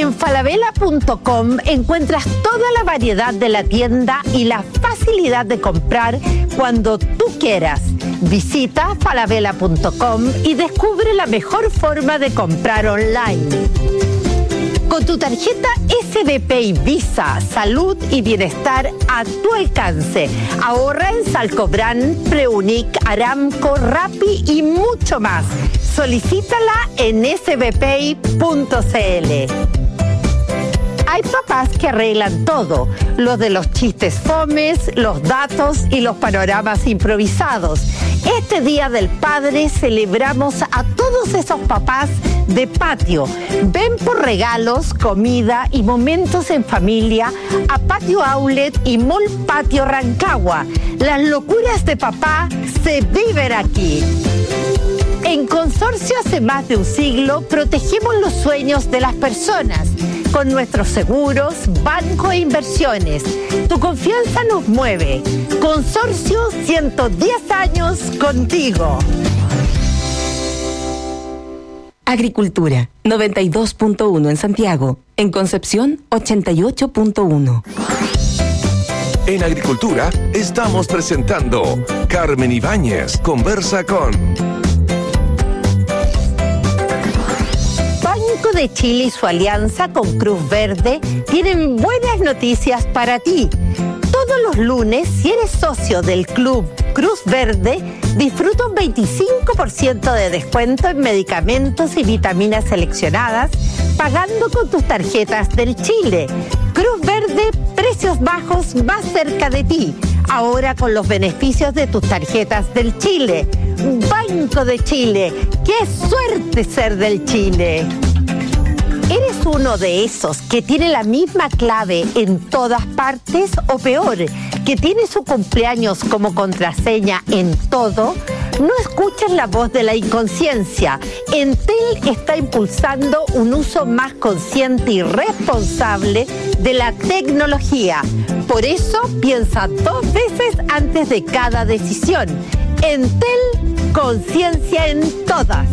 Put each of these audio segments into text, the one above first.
En falabella.com encuentras toda la variedad de la tienda y la facilidad de comprar cuando tú quieras. Visita falabella.com y descubre la mejor forma de comprar online. Con tu tarjeta SBP y Visa, salud y bienestar a tu alcance. Ahorra en Salcobrán, Preunic, Aramco, Rappi y mucho más. Solicítala en sbpay.cl. Hay papás que arreglan todo, los de los chistes fomes, los datos y los panoramas improvisados. Este Día del Padre celebramos a todos esos papás de patio. Ven por regalos, comida y momentos en familia a Patio Outlet y Mall Patio Rancagua. Las locuras de papá se viven aquí. En Consorcio hace más de un siglo protegemos los sueños de las personas con nuestros seguros, banco e inversiones. Tu confianza nos mueve. Consorcio, 110 años contigo. Agricultura, 92.1 en Santiago. En Concepción, 88.1. En Agricultura estamos presentando Carmen Ibáñez conversa con... Banco de Chile y su alianza con Cruz Verde tienen buenas noticias para ti. Todos los lunes, si eres socio del Club Cruz Verde, disfruta un 25% de descuento en medicamentos y vitaminas seleccionadas, pagando con tus tarjetas del Chile. Cruz Verde, precios bajos más cerca de ti. Ahora con los beneficios de tus tarjetas del Chile. Banco de Chile, ¡qué suerte ser del Chile! ¿Eres uno de esos que tiene la misma clave en todas partes o peor, que tiene su cumpleaños como contraseña en todo? No escuches la voz de la inconsciencia. Entel está impulsando un uso más consciente y responsable de la tecnología. Por eso piensa 2 veces antes de cada decisión. Entel, conciencia en todas.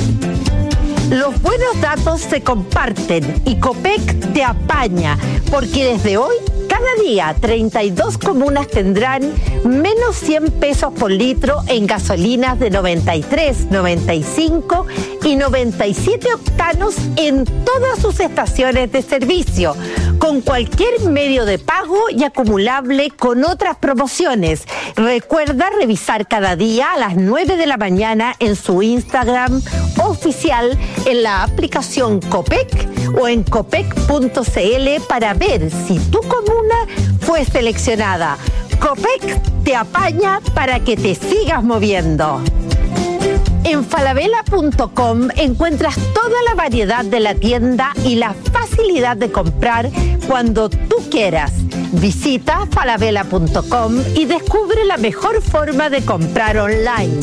Los buenos datos se comparten y Copec te apaña, porque desde hoy, cada día, 32 comunas tendrán menos 100 pesos por litro en gasolinas de 93, 95 y 97 octanos en todas sus estaciones de servicio, con cualquier medio de pago y acumulable con otras promociones. Recuerda revisar cada día a las 9 de la mañana en su Instagram oficial, en la aplicación Copec o en copec.cl para ver si tu comuna fue seleccionada. Copec te apaña para que te sigas moviendo. En falabella.com encuentras toda la variedad de la tienda y la facilidad de comprar cuando tú quieras. Visita falabella.com y descubre la mejor forma de comprar online.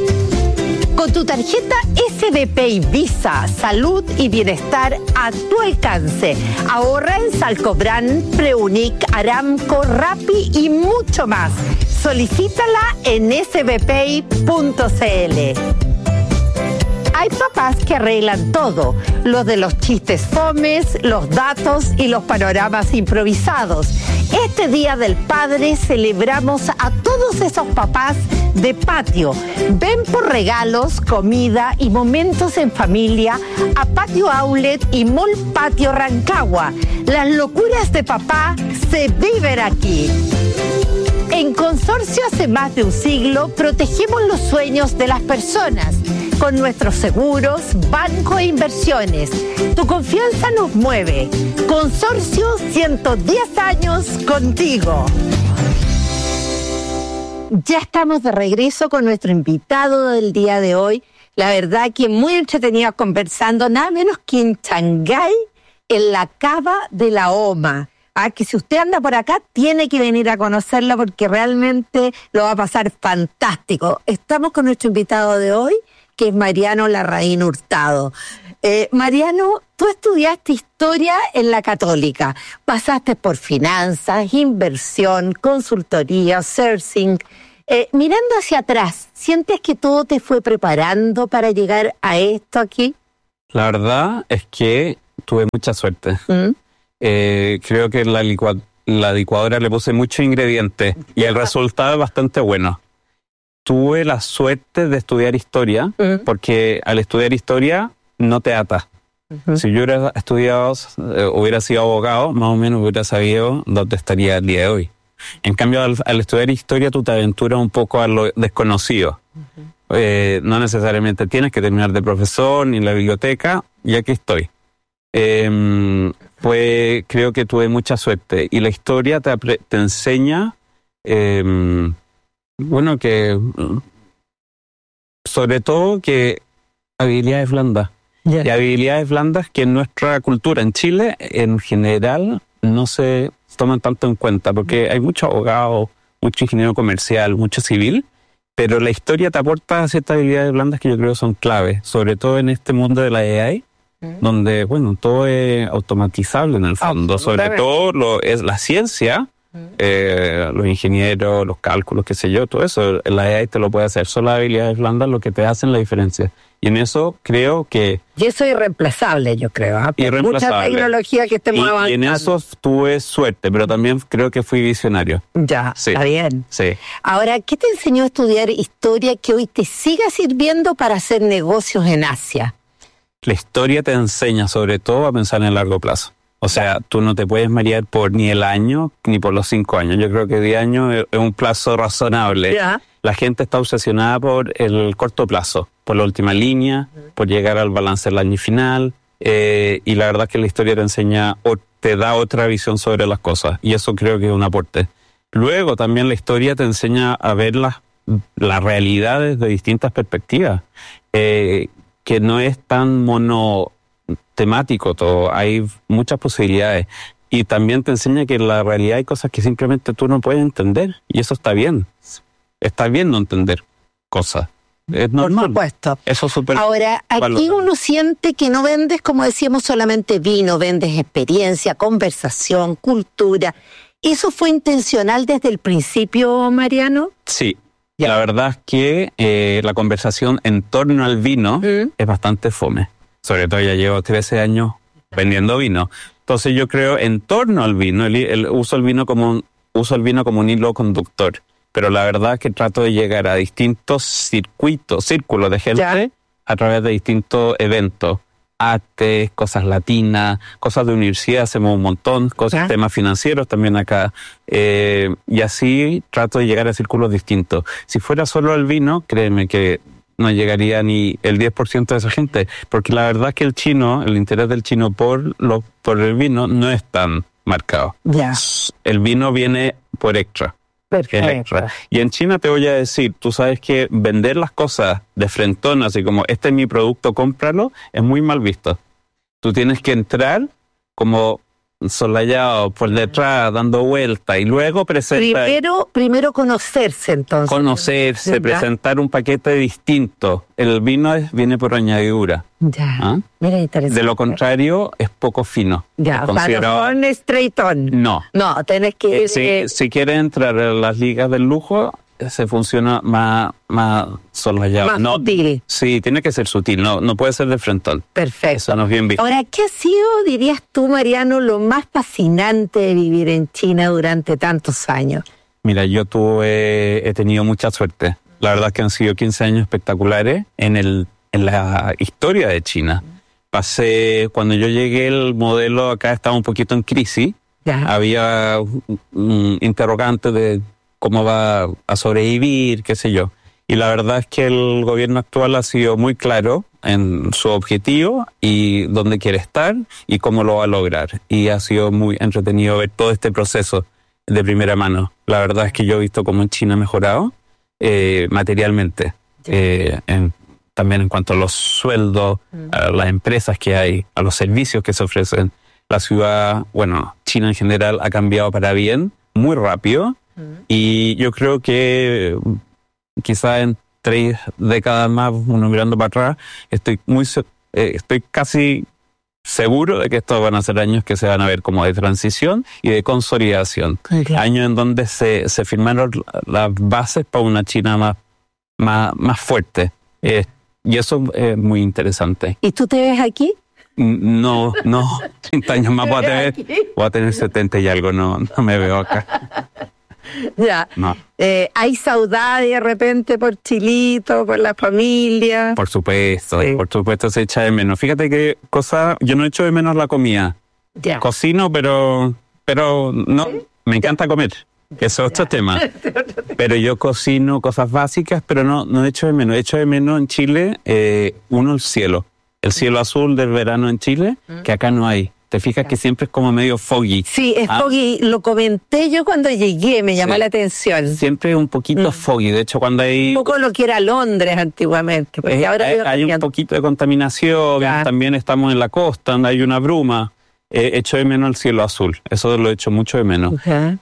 Con tu tarjeta SBP y Visa, salud y bienestar a tu alcance. Ahorra en Salcobrán, Preunic, Aramco, Rappi y mucho más. Solicítala en sbpay.cl. Hay papás que arreglan todo, los de los chistes fomes, los datos y los panoramas improvisados. Este Día del Padre celebramos a todos esos papás de patio. Ven por regalos, comida y momentos en familia a Patio Outlet y Mall Patio Rancagua. Las locuras de papá se viven aquí. En Consorcio hace más de un siglo protegemos los sueños de las personas con nuestros seguros, banco e inversiones. Tu confianza nos mueve. Consorcio, 110 años contigo. Ya estamos de regreso con nuestro invitado del día de hoy. La verdad que muy entretenidos conversando, nada menos que en Shanghái, en la Cava de la Oma. Que si usted anda por acá, tiene que venir a conocerla porque realmente lo va a pasar fantástico. Estamos con nuestro invitado de hoy, que es Mariano Larraín Hurtado. Mariano, tú estudiaste Historia en la Católica, pasaste por finanzas, inversión, consultoría, sourcing. Mirando hacia atrás, ¿sientes que todo te fue preparando para llegar a esto aquí? La verdad es que tuve mucha suerte. Creo que la licuadora le puse muchos ingredientes y el resultado es bastante bueno. Tuve la suerte de estudiar historia, porque al estudiar historia no te atas. Si yo hubiera estudiado, hubiera sido abogado, más o menos hubiera sabido dónde estaría el día de hoy. En cambio, al estudiar historia, tú te aventuras un poco a lo desconocido. No necesariamente tienes que terminar de profesor ni en la biblioteca, y aquí estoy. Pues creo que tuve mucha suerte. Y la historia te enseña, bueno, que sobre todo que habilidades blandas. Y habilidades blandas que en nuestra cultura, en Chile, en general, no se toman tanto en cuenta, porque hay muchos abogados, mucho ingeniero comercial, mucho civil, pero la historia te aporta ciertas habilidades blandas que yo creo son claves, sobre todo en este mundo de la AI, donde, bueno, todo es automatizable en el fondo, sobre todo es la ciencia, los ingenieros, los cálculos, qué sé yo, todo eso, la AI te lo puede hacer, son las habilidades blandas lo que te hacen la diferencia. Y en eso creo que... Y eso es irreemplazable, yo creo. Irreemplazable. Mucha tecnología que estemos avanzando. Y en eso tuve suerte, pero también creo que fui visionario. Ya, sí. Está bien. Sí. Ahora, ¿qué te enseñó a estudiar historia que hoy te siga sirviendo para hacer negocios en Asia? La historia te enseña sobre todo a pensar en el largo plazo. O sea, tú no te puedes marear por ni el año ni por los 5 años. Yo creo que 10 años es un plazo razonable. Ya. La gente está obsesionada por el corto plazo, por la última línea, por llegar al balance del año final, y la verdad es que la historia te enseña o te da otra visión sobre las cosas, y eso creo que es un aporte. Luego también la historia te enseña a ver las realidades de distintas perspectivas, que no es tan monotemático todo, hay muchas posibilidades. Y también te enseña que en la realidad hay cosas que simplemente tú no puedes entender, y eso está bien. Está bien no entender cosas. Es normal. Por supuesto. Eso es súper. Ahora, aquí valorable. uno siente que no vendes, como decíamos, solamente vino, vendes experiencia, conversación, cultura. ¿Eso fue intencional desde el principio, Mariano? Sí. La verdad es que la conversación en torno al vino es bastante fome. Sobre todo ya llevo 13 años vendiendo vino. Entonces yo creo en torno al vino, uso el vino como un hilo conductor. Pero la verdad es que trato de llegar a distintos círculos de gente a través de distintos eventos. Artes, cosas latinas, cosas de universidad, hacemos un montón, temas financieros también acá. Y así trato de llegar a círculos distintos. Si fuera solo el vino, créeme que no llegaría ni el 10% de esa gente. Porque la verdad es que el interés del chino por el vino no es tan marcado. El vino viene por extra. Perfecto. Y en China te voy a decir, tú sabes que vender las cosas de frentón, así como este es mi producto, cómpralo, es muy mal visto. Tú tienes que entrar como solayado por detrás, dando vuelta y luego presentar. Primero conocerse, entonces. Conocerse, presentar un paquete distinto. El vino viene por añadidura. Mira, interesante. De lo contrario, es poco fino. Para straight on. No. No, tenés que ir... Si quieres entrar en las ligas del lujo, se funciona más solayado. Más sutil. Sí, tiene que ser sutil, no puede ser de frentón. Perfecto. Eso no es bien visto. Ahora, ¿qué ha sido, dirías tú, Mariano, lo más fascinante de vivir en China durante tantos años? Mira, he tenido mucha suerte. La verdad es que han sido 15 años espectaculares en la historia de China. Cuando yo llegué, el modelo acá estaba un poquito en crisis. Había interrogantes de cómo va a sobrevivir, qué sé yo. Y la verdad es que el gobierno actual ha sido muy claro en su objetivo y dónde quiere estar y cómo lo va a lograr. Y ha sido muy entretenido ver todo este proceso de primera mano. La verdad es que yo he visto cómo en China ha mejorado materialmente. También en cuanto a los sueldos, a las empresas que hay, a los servicios que se ofrecen. La ciudad, China en general ha cambiado para bien, muy rápido. Y yo creo que quizás en 3 décadas más, uno mirando para atrás, estoy casi seguro de que estos van a ser años que se van a ver como de transición y de consolidación. Años en donde se firmaron las bases para una China más fuerte. Y eso es muy interesante. ¿Y tú te ves aquí? No, 30 años más voy a tener 70 y algo, no me veo acá. Ya. No. ¿Hay saudade de repente por Chilito, por la familia? Por supuesto, Sí. por supuesto se echa de menos. Fíjate que yo no echo de menos la comida. Ya. Cocino, pero no, me encanta comer. Eso es otro tema. Pero yo cocino cosas básicas, pero no echo de menos. Echo de menos en Chile, el cielo. El cielo azul del verano en Chile, que acá no hay. Te fijas que siempre es como medio foggy. Sí, es foggy. Lo comenté yo cuando llegué, me llamó la atención. Siempre un poquito foggy. De hecho, cuando hay... Un poco lo que era Londres antiguamente. Porque ahora hay un poquito de contaminación, Claro. también estamos en la costa, donde hay una bruma. Echo de menos el cielo azul, eso lo echo mucho de menos. Ajá.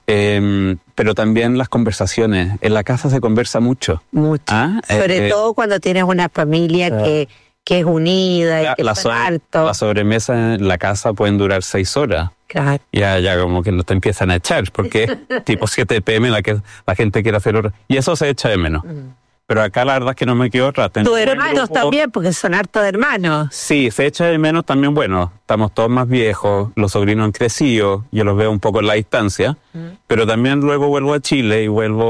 Pero también las conversaciones. En la casa se conversa mucho. Mucho. Sobre todo cuando tienes una familia que es unida y que son hartos. La sobremesa en la casa pueden durar 6 horas. Claro. Ya como que no te empiezan a echar, porque tipo 7 p.m. la gente quiere hacer horas. Y eso se echa de menos. Pero acá la verdad es que no me quedo otra. Tus hermanos también, porque son hartos hermanos. Sí, se echa de menos también, bueno, estamos todos más viejos, los sobrinos han crecido, yo los veo un poco en la distancia, pero también luego vuelvo a Chile y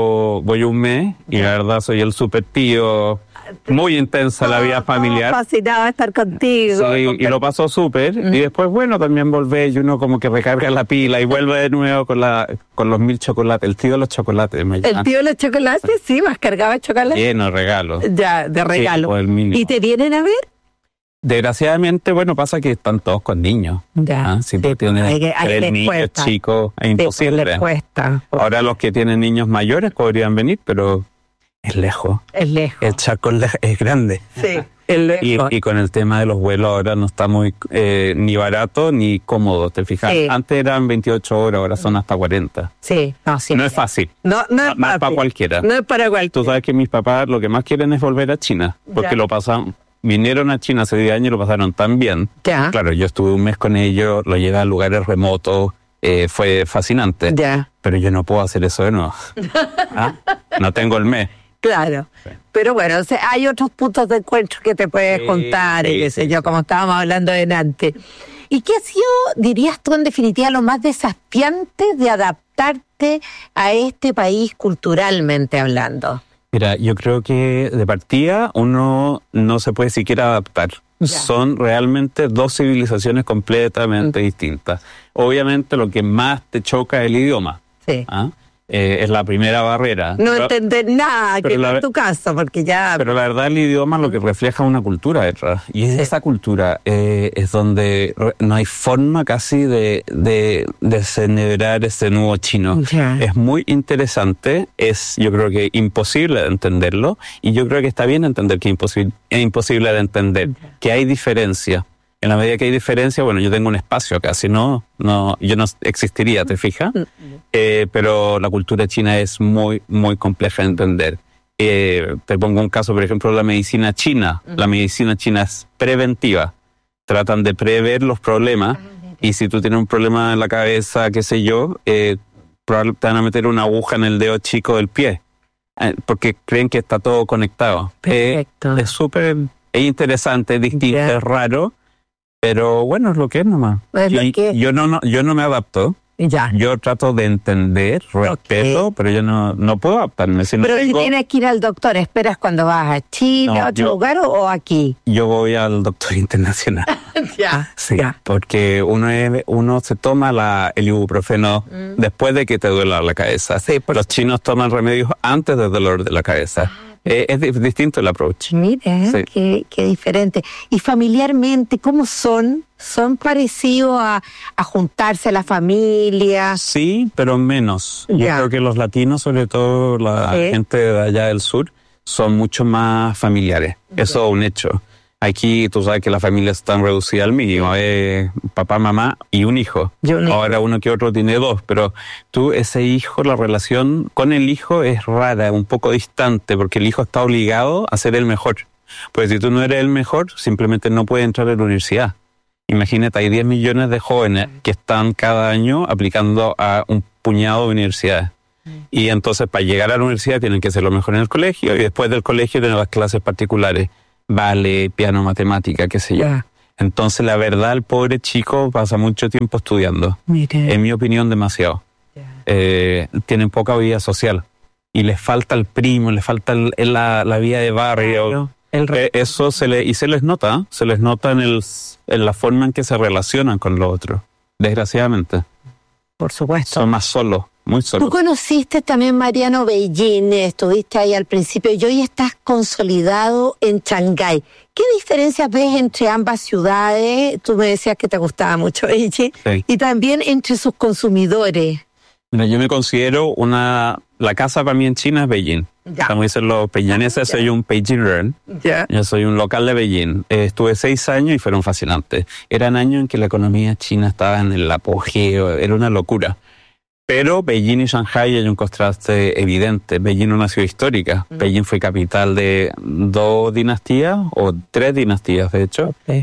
voy un mes, y la verdad soy el super tío, muy intensa la vida familiar. Fascinado de estar contigo. Sí, y lo pasó súper, y después, bueno, también volvé y uno como que recarga la pila y vuelve de nuevo con los 1000 chocolates, el tío de los chocolates. El tío de los chocolates, sí, más cargaba de chocolate. Lleno de regalos. Ya, de regalo. Sí, o el mínimo. ¿Y te vienen a ver? Desgraciadamente, bueno, pasa que están todos con niños. Ya. Si tú tienes tres les niños cuesta. chicos, es Sí, imposible. les cuesta. Ahora los que tienen niños mayores podrían venir, pero es lejos. Es lejos. El charco es grande. Sí, es lejos. Y con el tema de los vuelos ahora no está muy ni barato ni cómodo, ¿te fijas? Sí. Antes eran 28 horas, ahora son hasta 40. Sí, sí. No es fácil. No es No es para fácil. cualquiera. No es para cualquiera. Tú sabes que mis papás lo que más quieren es volver a China, porque Ya. vinieron a China hace 10 años y lo pasaron tan bien. Ya. Claro, yo estuve un mes con ellos, lo llevé a lugares remotos, fue fascinante. Ya. Pero yo no puedo hacer eso de nuevo. No tengo el mes. Claro. Sí. Pero bueno, o sea, hay otros puntos de encuentro que te puedes Sí, contar, y sí, qué sé sí, yo, sí. como estábamos hablando delante. ¿Y qué ha sido, dirías tú, en definitiva, lo más desafiante de adaptarte a este país culturalmente hablando? Mira, yo creo que de partida uno no se puede siquiera adaptar. Ya. Son realmente dos civilizaciones completamente distintas. Obviamente lo que más te choca es el idioma. Sí. Es la primera barrera. No Pero- entender nada, pero que no la- es tu caso, porque ya... Pero la verdad el idioma lo que refleja una cultura detrás. Y Sí. esa cultura es donde no hay forma casi de desenredar ese nuevo chino. Ya. Es muy interesante, yo creo que imposible de entenderlo, y yo creo que está bien entender que es imposible de entender, que hay diferencia. En la medida que hay diferencia, bueno, yo tengo un espacio acá, si no, yo no existiría, ¿te fijas? Pero la cultura china es muy, muy compleja de entender. Te pongo un caso, por ejemplo, la medicina china. La medicina china es preventiva. Tratan de prever los problemas, y si tú tienes un problema en la cabeza, qué sé yo, probablemente te van a meter una aguja en el dedo chico del pie, porque creen que está todo conectado. Perfecto. Es súper interesante, es distinto, Ya. es raro, pero bueno, es lo que es nomás. Es lo que es. Yo no me adapto. Ya. Yo trato de entender, respeto, pero yo no puedo adaptarme. Si no Pero si tengo- tienes que ir al doctor, ¿esperas cuando vas a Chile, No, a otro yo- lugar o aquí? Yo voy al doctor internacional. Ya. Sí, Ya. porque uno se toma el ibuprofeno después de que te duela la cabeza. Sí, por Los chinos toman remedios antes del dolor de la cabeza. Es distinto el approach. Mira, Sí. qué diferente. Y familiarmente, ¿cómo son? ¿Son parecidos a juntarse a la familia? Sí, pero menos. Yo Ya. creo que los latinos, sobre todo la Sí. gente de allá del sur, son mucho más familiares. Eso es un hecho. Aquí tú sabes que las familias están reducidas al mínimo. Papá, mamá y un hijo. Y un hijo. Ahora uno que otro tiene 2, pero ese hijo, la relación con el hijo es rara, un poco distante, porque el hijo está obligado a ser el mejor. Pues si tú no eres el mejor, simplemente no puedes entrar a la universidad. Imagínate, hay 10 millones de jóvenes que están cada año aplicando a un puñado de universidades. Y entonces para llegar a la universidad tienen que ser lo mejor en el colegio, y después del colegio tienen las clases particulares, ballet, piano, matemática, qué sé yo. Ya. Entonces, la verdad, el pobre chico pasa mucho tiempo estudiando. Mire. En mi opinión, demasiado. Tienen poca vida social. Y les falta el primo, les falta la vida de barrio. Eso se les nota en la forma en que se relacionan con los otros. Desgraciadamente. Por supuesto. Son más solos, muy solos. Tú conociste también, Mariano, Beijing, estuviste ahí al principio y hoy estás consolidado en Shanghái. ¿Qué diferencias ves entre ambas ciudades? Tú me decías que te gustaba mucho Beijing. Sí. Y también entre sus consumidores. Mira, yo me considero la casa para mí en China es Beijing. Ya. Como dicen los peñaneses, soy un Beijing-ren. Ya. Yo soy un local de Beijing. Estuve 6 años y fueron fascinantes. Eran años en que la economía china estaba en el apogeo, era una locura. Pero Beijing y Shanghái hay un contraste evidente. Beijing es una ciudad histórica. Beijing fue capital de 2 dinastías, o 3 dinastías, de hecho. Okay.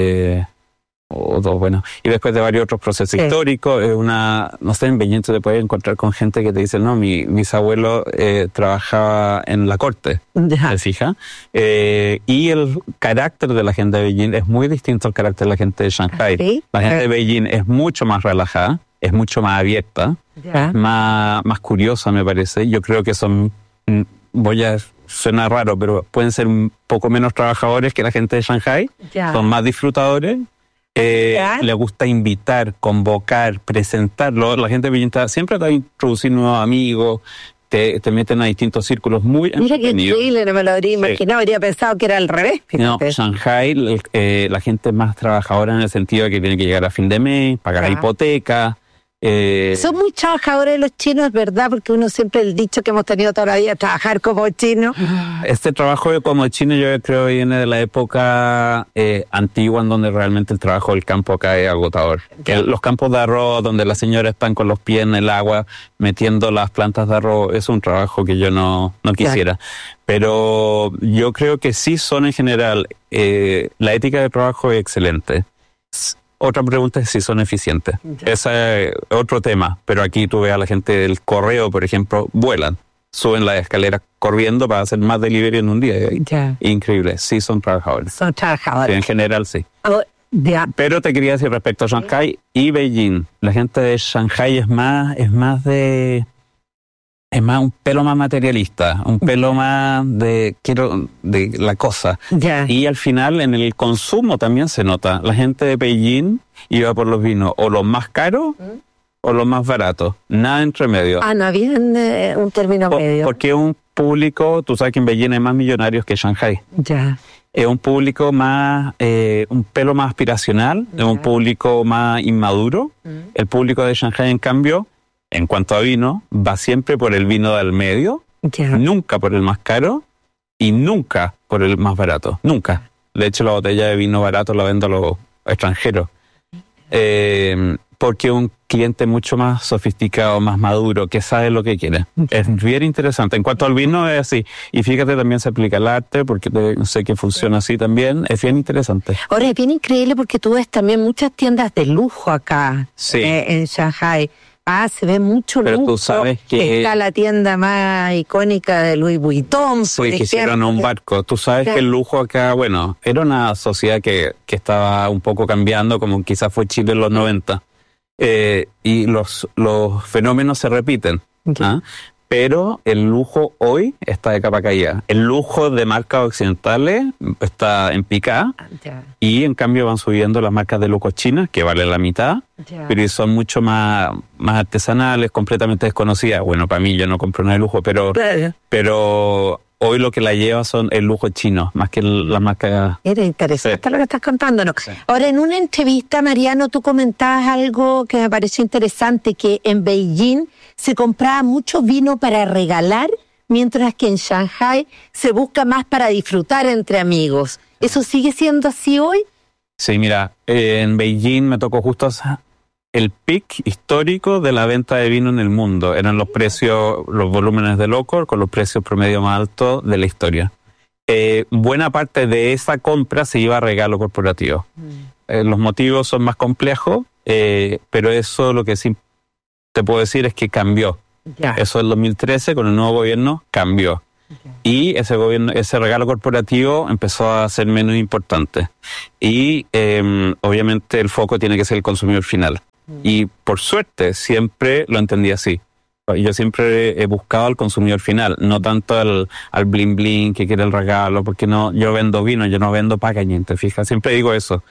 O 2, bueno. Y después de varios otros procesos históricos, no sé, en Beijing te puedes encontrar con gente que te dice, no, mi bisabuelo trabajaba en la corte, ¿te fijas? Y el carácter de la gente de Beijing es muy distinto al carácter de la gente de Shanghái. ¿Sí? La gente de Beijing es mucho más relajada, es mucho más abierta, más curiosa, me parece. Yo creo que suena raro, pero pueden ser un poco menos trabajadores que la gente de Shanghái, son más disfrutadores. Le gusta invitar, convocar, presentarlo. La gente de Beijing siempre te va a introducir nuevos amigos, te meten a distintos círculos muy Mira qué increíble, no me lo habría imaginado, habría pensado que era al revés. Fíjate. No, Shanghái, la gente es más trabajadora en el sentido de que tiene que llegar a fin de mes, pagar la hipoteca. Son muy trabajadores los chinos, es verdad, porque uno siempre el dicho que hemos tenido toda la vida, trabajar como chino. Este trabajo como chino yo creo viene de la época antigua, en donde realmente el trabajo del campo acá es agotador. Los campos de arroz, donde las señoras están con los pies en el agua metiendo las plantas de arroz, es un trabajo que yo no quisiera. Pero yo creo que sí son en general, la ética de trabajo es excelente. Otra pregunta es si son eficientes. Ese es otro tema, pero aquí tú ves a la gente del correo, por ejemplo, vuelan, suben las escaleras corriendo para hacer más delivery en un día. Increíble, sí son trabajadores. Son trabajadores. Sí, en general sí. Pero te quería decir respecto a Shanghái y Beijing, la gente de Shanghái es más un pelo más materialista, un pelo más de la cosa. Y al final en el consumo también se nota. La gente de Beijing iba por los vinos o los más caros o los más baratos. Nada entre medio. No había un término medio. Porque un público, tú sabes que en Beijing hay más millonarios que Shanghái. Es un público más, un pelo más aspiracional, es un público más inmaduro. El público de Shanghái, en cambio, en cuanto a vino, va siempre por el vino del medio, nunca por el más caro y nunca por el más barato. Nunca. De hecho, la botella de vino barato la vendo a los extranjeros. Porque es un cliente mucho más sofisticado, más maduro, que sabe lo que quiere. Es bien interesante. En cuanto al vino es así. Y fíjate, también se aplica el arte, porque sé que funciona así también. Es bien interesante. Ahora, es bien increíble porque tú ves también muchas tiendas de lujo acá, en Shanghái. Se ve mucho lujo. Pero tú sabes que está la tienda más icónica de Louis Vuitton. Que hicieron un barco. Tú sabes que el lujo acá, bueno, era una sociedad que estaba un poco cambiando, como quizás fue Chile en los 90. Y los fenómenos se repiten. Pero el lujo hoy está de capa caída. El lujo de marcas occidentales está en picada y en cambio van subiendo las marcas de lujo chinas, que valen la mitad, pero son mucho más artesanales, completamente desconocidas. Bueno, para mí yo no compro nada de lujo, pero hoy lo que la lleva son el lujo chino, más que las marcas. Era interesante lo que estás contándonos. Ahora, en una entrevista, Mariano, tú comentabas algo que me pareció interesante, que en Beijing se compraba mucho vino para regalar, mientras que en Shanghái se busca más para disfrutar entre amigos. ¿Eso sigue siendo así hoy? Sí, mira, en Beijing me tocó justo el pic histórico de la venta de vino en el mundo. Eran los precios, los volúmenes de Locor con los precios promedio más altos de la historia. Buena parte de esa compra se iba a regalo corporativo. Los motivos son más complejos, pero eso lo que sí te puedo decir es que cambió. Eso del 2013 con el nuevo gobierno cambió. y ese regalo corporativo empezó a ser menos importante. Y obviamente el foco tiene que ser el consumidor final. Y por suerte siempre lo entendí así. Yo siempre he buscado al consumidor final, no tanto al bling bling que quiere el regalo, porque yo vendo vino, yo no vendo packaging, ¿te fijas? Siempre digo eso.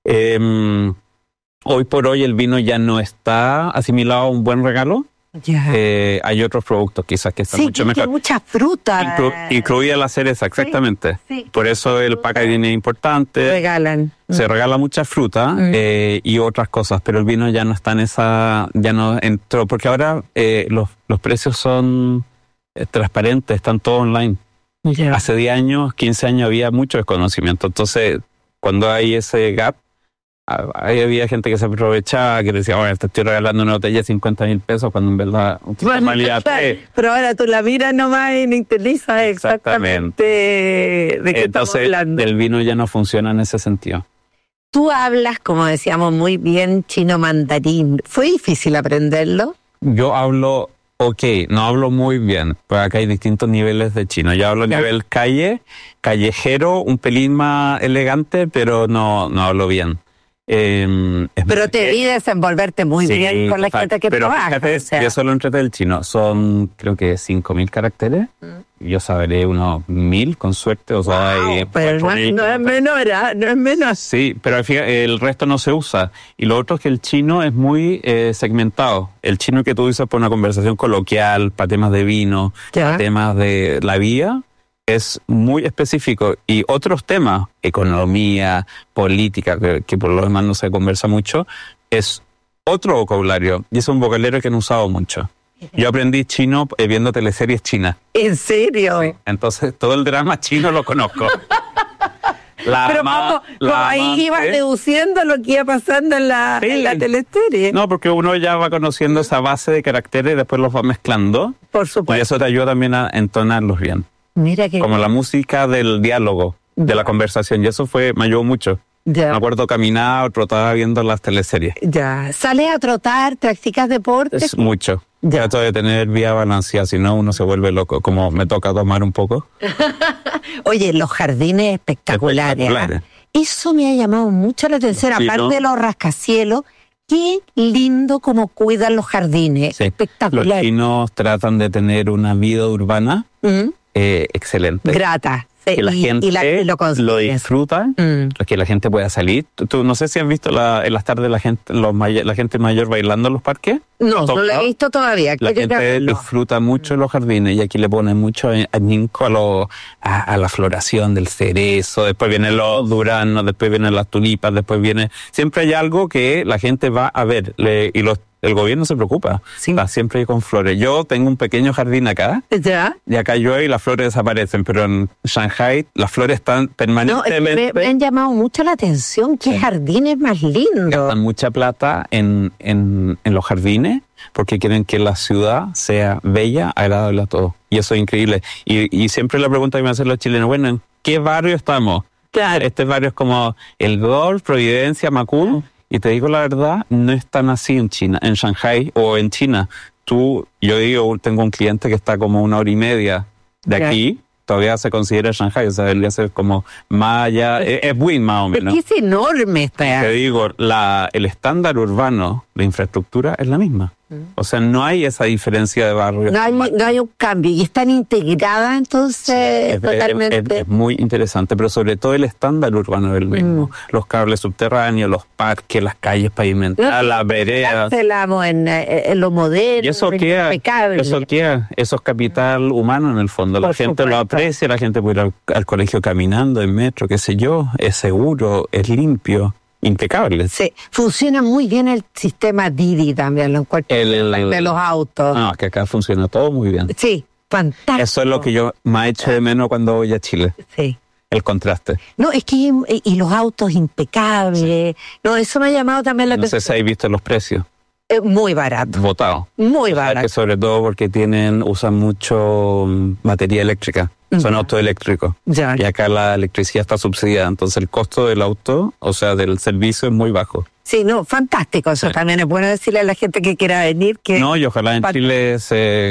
Hoy por hoy el vino ya no está asimilado a un buen regalo. Hay otros productos quizás que están mucho mejor. Mucha fruta. Incluida la cereza, exactamente. Sí. Por eso el packaging es importante. Regalan. Se regala mucha fruta y otras cosas, pero el vino ya no está en esa, ya no entró, porque ahora los precios son transparentes, están todos online. Hace 10 años, 15 años había mucho desconocimiento, entonces cuando hay ese gap, ahí había gente que se aprovechaba, que decía, bueno, te estoy regalando una botella de 50,000 pesos, cuando en verdad claro, pero ahora tú la miras nomás y no utilizas exactamente de qué estamos hablando. El vino ya no funciona en ese sentido. Tú hablas, como decíamos muy bien, chino mandarín. ¿Fue difícil aprenderlo? Yo hablo, no hablo muy bien, porque acá hay distintos niveles de chino. Yo hablo a nivel callejero, un pelín más elegante, pero no hablo bien. Pero te vi desenvolverte muy bien con la gente que trabaja. Fíjate, yo solo entreté el chino. Son, creo que 5,000 caracteres. Yo sabré unos 1,000 con suerte. O sea, pero no es menor, no es menor. Sí, pero fíjate, el resto no se usa. Y lo otro es que el chino es muy segmentado. El chino que tú usas para una conversación coloquial, para temas de vino, para temas de la vida, es muy específico. Y otros temas, economía, política, que por lo demás no se conversa mucho, es otro vocabulario. Y es un vocabulario que han usado mucho. Yo aprendí chino viendo teleseries chinas. ¿En serio? Sí. Entonces todo el drama chino lo conozco. Pero ahí ibas deduciendo lo que iba pasando en la teleserie. No, porque uno ya va conociendo esa base de caracteres y después los va mezclando. Por supuesto. Y eso te ayuda también a entonarlos bien. Mira que... Como la música del diálogo, de la conversación. Y eso me ayudó mucho. Me acuerdo caminar o trotaba viendo las teleseries. ¿Sales a trotar? ¿Practicas deporte? Es mucho. Trato de tener vía balanceada, si no uno se vuelve loco. Como me toca tomar un poco. Oye, los jardines espectaculares. Eso me ha llamado mucho la atención. Aparte de los rascacielos, qué lindo como cuidan los jardines. Espectacular. Los chinos tratan de tener una vida urbana excelente. Grata. Que la gente lo disfruta, que la gente pueda salir. Tú no sé si has visto en las tardes la gente mayor bailando en los parques. No lo he visto todavía. La gente disfruta mucho en los jardines y aquí le ponen mucho ahínco a la floración del cerezo, después vienen los duranos, después vienen las tulipas, siempre hay algo que la gente va a ver el gobierno se preocupa. Está siempre con flores. Yo tengo un pequeño jardín acá. Y acá llueve y las flores desaparecen. Pero en Shanghai las flores están permanentemente... Me han llamado mucho la atención. Qué jardines más lindos. Gastan mucha plata en los jardines porque quieren que la ciudad sea bella, agradable a todos. Y eso es increíble. Y siempre la pregunta que me hacen los chilenos, bueno, ¿en qué barrio estamos? Claro. Este barrio es como el Golf, Providencia, Macul... Y te digo la verdad, no es tan así en China, en Shanghai o en China. Yo tengo un cliente que está como 1 hora y media de aquí, todavía se considera Shanghai, o sea, él ya se como más allá, es Win más o menos. Es que es enorme esta. Te digo, el estándar urbano de infraestructura es la misma. O sea, no hay esa diferencia de barrio. No hay un cambio. Y están integradas, entonces, totalmente. Es muy interesante, pero sobre todo el estándar urbano es el mismo. Los cables subterráneos, los parques, las calles pavimentadas, las veredas. En lo moderno, y eso impecable. Eso es capital humano en el fondo. La gente lo aprecia, la gente puede ir al colegio caminando, en metro, qué sé yo. Es seguro, es limpio. Impecable. Sí, funciona muy bien el sistema Didi también, lo encuentro, de los autos. No, que acá funciona todo muy bien. Sí, fantástico. Eso es lo que yo más echo de menos cuando voy a Chile. Sí. El contraste. No, es que y los autos impecables. No, eso me ha llamado también la atención. No sé si habéis visto los precios. Muy barato. Botado. Muy barato. Que sobre todo porque usan mucho batería eléctrica. Son autos eléctricos. Y acá la electricidad está subsidiada. Entonces el costo del auto, o sea, del servicio es muy bajo. Sí, no, fantástico. Eso también es bueno decirle a la gente que quiera venir que... No, y ojalá en Chile se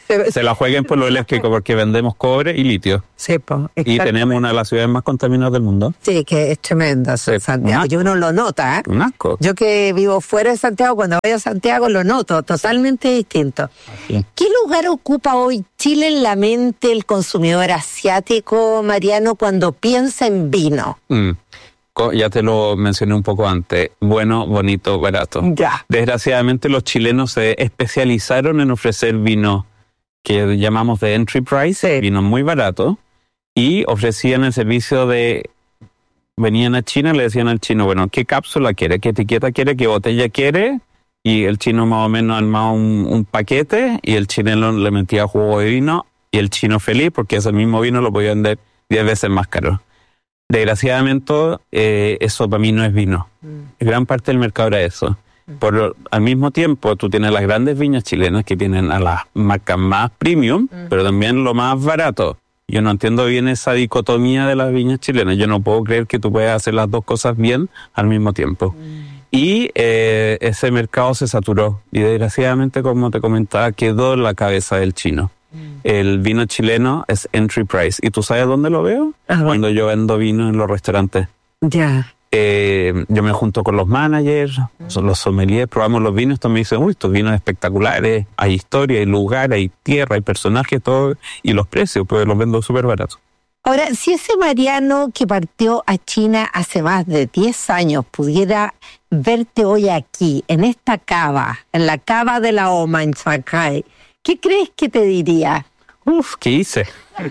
se la jueguen por lo eléctrico porque vendemos cobre y litio. Sí, pues, y tenemos una de las ciudades más contaminadas del mundo. Sí, que es tremenda Santiago. Y uno lo nota, ¿eh? Un asco. Yo que vivo fuera de Santiago, cuando voy a Santiago lo noto, totalmente distinto. Así. ¿Qué lugar ocupa hoy Chile en la mente del consumidor asiático, Mariano, cuando piensa en vino? Ya te lo mencioné un poco antes. Bueno, bonito, barato. Ya. Desgraciadamente los chilenos se especializaron en ofrecer vino que llamamos de entry price, Sí. vino muy barato, y ofrecían el servicio de... Venían a China y le decían al chino, bueno, ¿qué cápsula quiere? ¿Qué etiqueta quiere? ¿Qué botella quiere? Y el chino más o menos armaba un paquete y el chileno le metía jugo de vino y el chino feliz porque ese mismo vino lo podía vender 10 veces más caro. Desgraciadamente, eso para mí no es vino. Gran parte del mercado era eso. Al mismo tiempo, tú tienes las grandes viñas chilenas que tienen a las marcas más premium, pero también lo más barato. Yo no entiendo bien esa dicotomía de las viñas chilenas. Yo no puedo creer que tú puedas hacer las dos cosas bien al mismo tiempo. Y ese mercado se saturó. Y desgraciadamente, como te comentaba, quedó en la cabeza del chino. El vino chileno es entry price. ¿Y tú sabes dónde lo veo? Cuando yo vendo vino en los restaurantes. Ya. Yo me junto con los managers, los sommeliers, probamos los vinos, todos me dicen, uy, estos vinos espectaculares, hay historia, hay lugar, hay tierra, hay personajes, todo, y los precios, pues los vendo súper baratos. Ahora, si ese Mariano que partió a China hace más de 10 años pudiera verte hoy aquí, en esta cava, en la cava de la OMA en Shanghai, ¿qué crees que te diría? ¿Qué hice?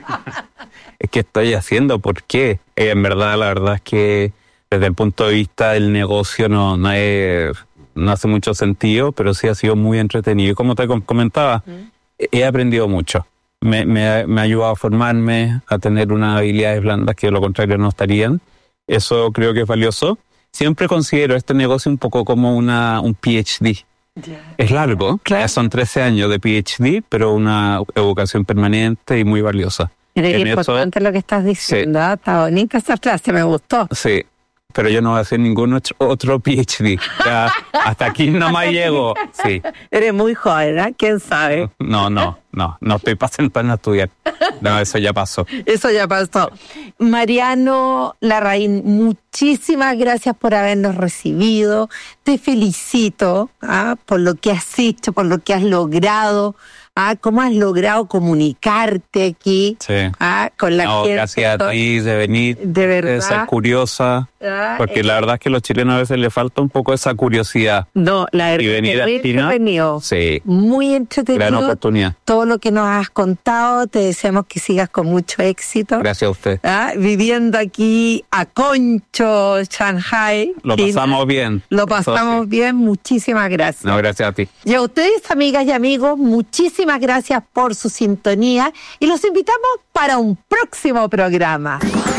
¿Qué estoy haciendo? ¿Por qué? En verdad, la verdad es que desde el punto de vista del negocio no hace mucho sentido, pero sí ha sido muy entretenido. Y como te comentaba, he aprendido mucho. Me ha ayudado a formarme, a tener unas habilidades blandas que de lo contrario no estarían. Eso creo que es valioso. Siempre considero este negocio un poco como un PhD. Yeah. Es largo, claro. Son 13 años de PhD, pero una educación permanente y muy valiosa. Es importante lo que estás diciendo, sí. Está bonita esa frase, me gustó. Sí, pero yo no voy a hacer ningún otro PhD. Ya, hasta aquí nomás llego. Sí. Eres muy joven, ¿eh? ¿Quién sabe? No estoy pasando a estudiar. No, eso ya pasó. Eso ya pasó. Mariano Larraín, muchísimas gracias por habernos recibido. Te felicito por lo que has hecho, por lo que has logrado. ¿Cómo has logrado comunicarte aquí? Sí. Con la gente. Gracias a ti de venir, de verdad, de ser curiosa, porque la verdad es que a los chilenos a veces les falta un poco esa curiosidad. No, la verdad es muy entretenido. Sí. Muy entretenido. Gran oportunidad. Todo lo que nos has contado, te deseamos que sigas con mucho éxito. Gracias a usted. Viviendo aquí a Concho, Shanghai. Lo pasamos bien. Lo pasamos bien, muchísimas gracias. No, gracias a ti. Y a ustedes, amigas y amigos, muchísimas gracias por su sintonía y los invitamos para un próximo programa.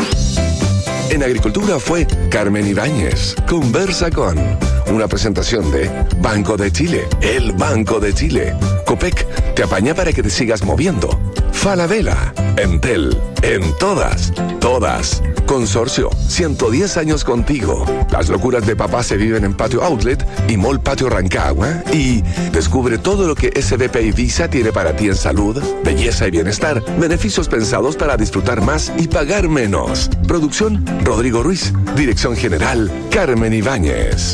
En Agricultura fue Carmen Ibáñez. Conversa con una presentación de Banco de Chile, el Banco de Chile. Copec te apaña para que te sigas moviendo. Falabella, Entel, en todas. Consorcio, 110 años contigo. Las locuras de papá se viven en Patio Outlet y Mall Patio Rancagua. Y descubre todo lo que SBP y Visa tiene para ti en salud, belleza y bienestar. Beneficios pensados para disfrutar más y pagar menos. Producción, Rodrigo Ruiz. Dirección General, Carmen Ibáñez.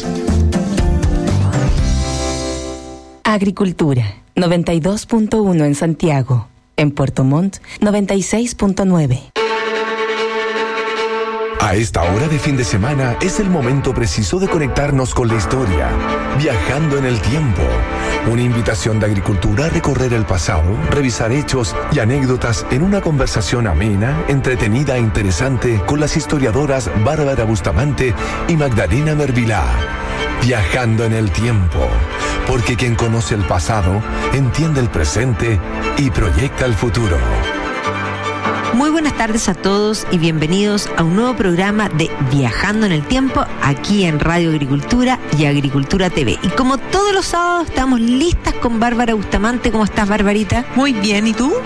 Agricultura, 92.1 en Santiago. En Puerto Montt, 96.9. A esta hora de fin de semana es el momento preciso de conectarnos con la historia, viajando en el tiempo. Una invitación de Agricultura a recorrer el pasado, revisar hechos y anécdotas en una conversación amena, entretenida e interesante con las historiadoras Bárbara Bustamante y Magdalena Mervilá. Viajando en el tiempo, porque quien conoce el pasado entiende el presente y proyecta el futuro. Muy buenas tardes a todos y bienvenidos a un nuevo programa de Viajando en el Tiempo aquí en Radio Agricultura y Agricultura TV. Y como todos los sábados estamos listas con Bárbara Bustamante. ¿Cómo estás, Barbarita? Muy bien, ¿y tú?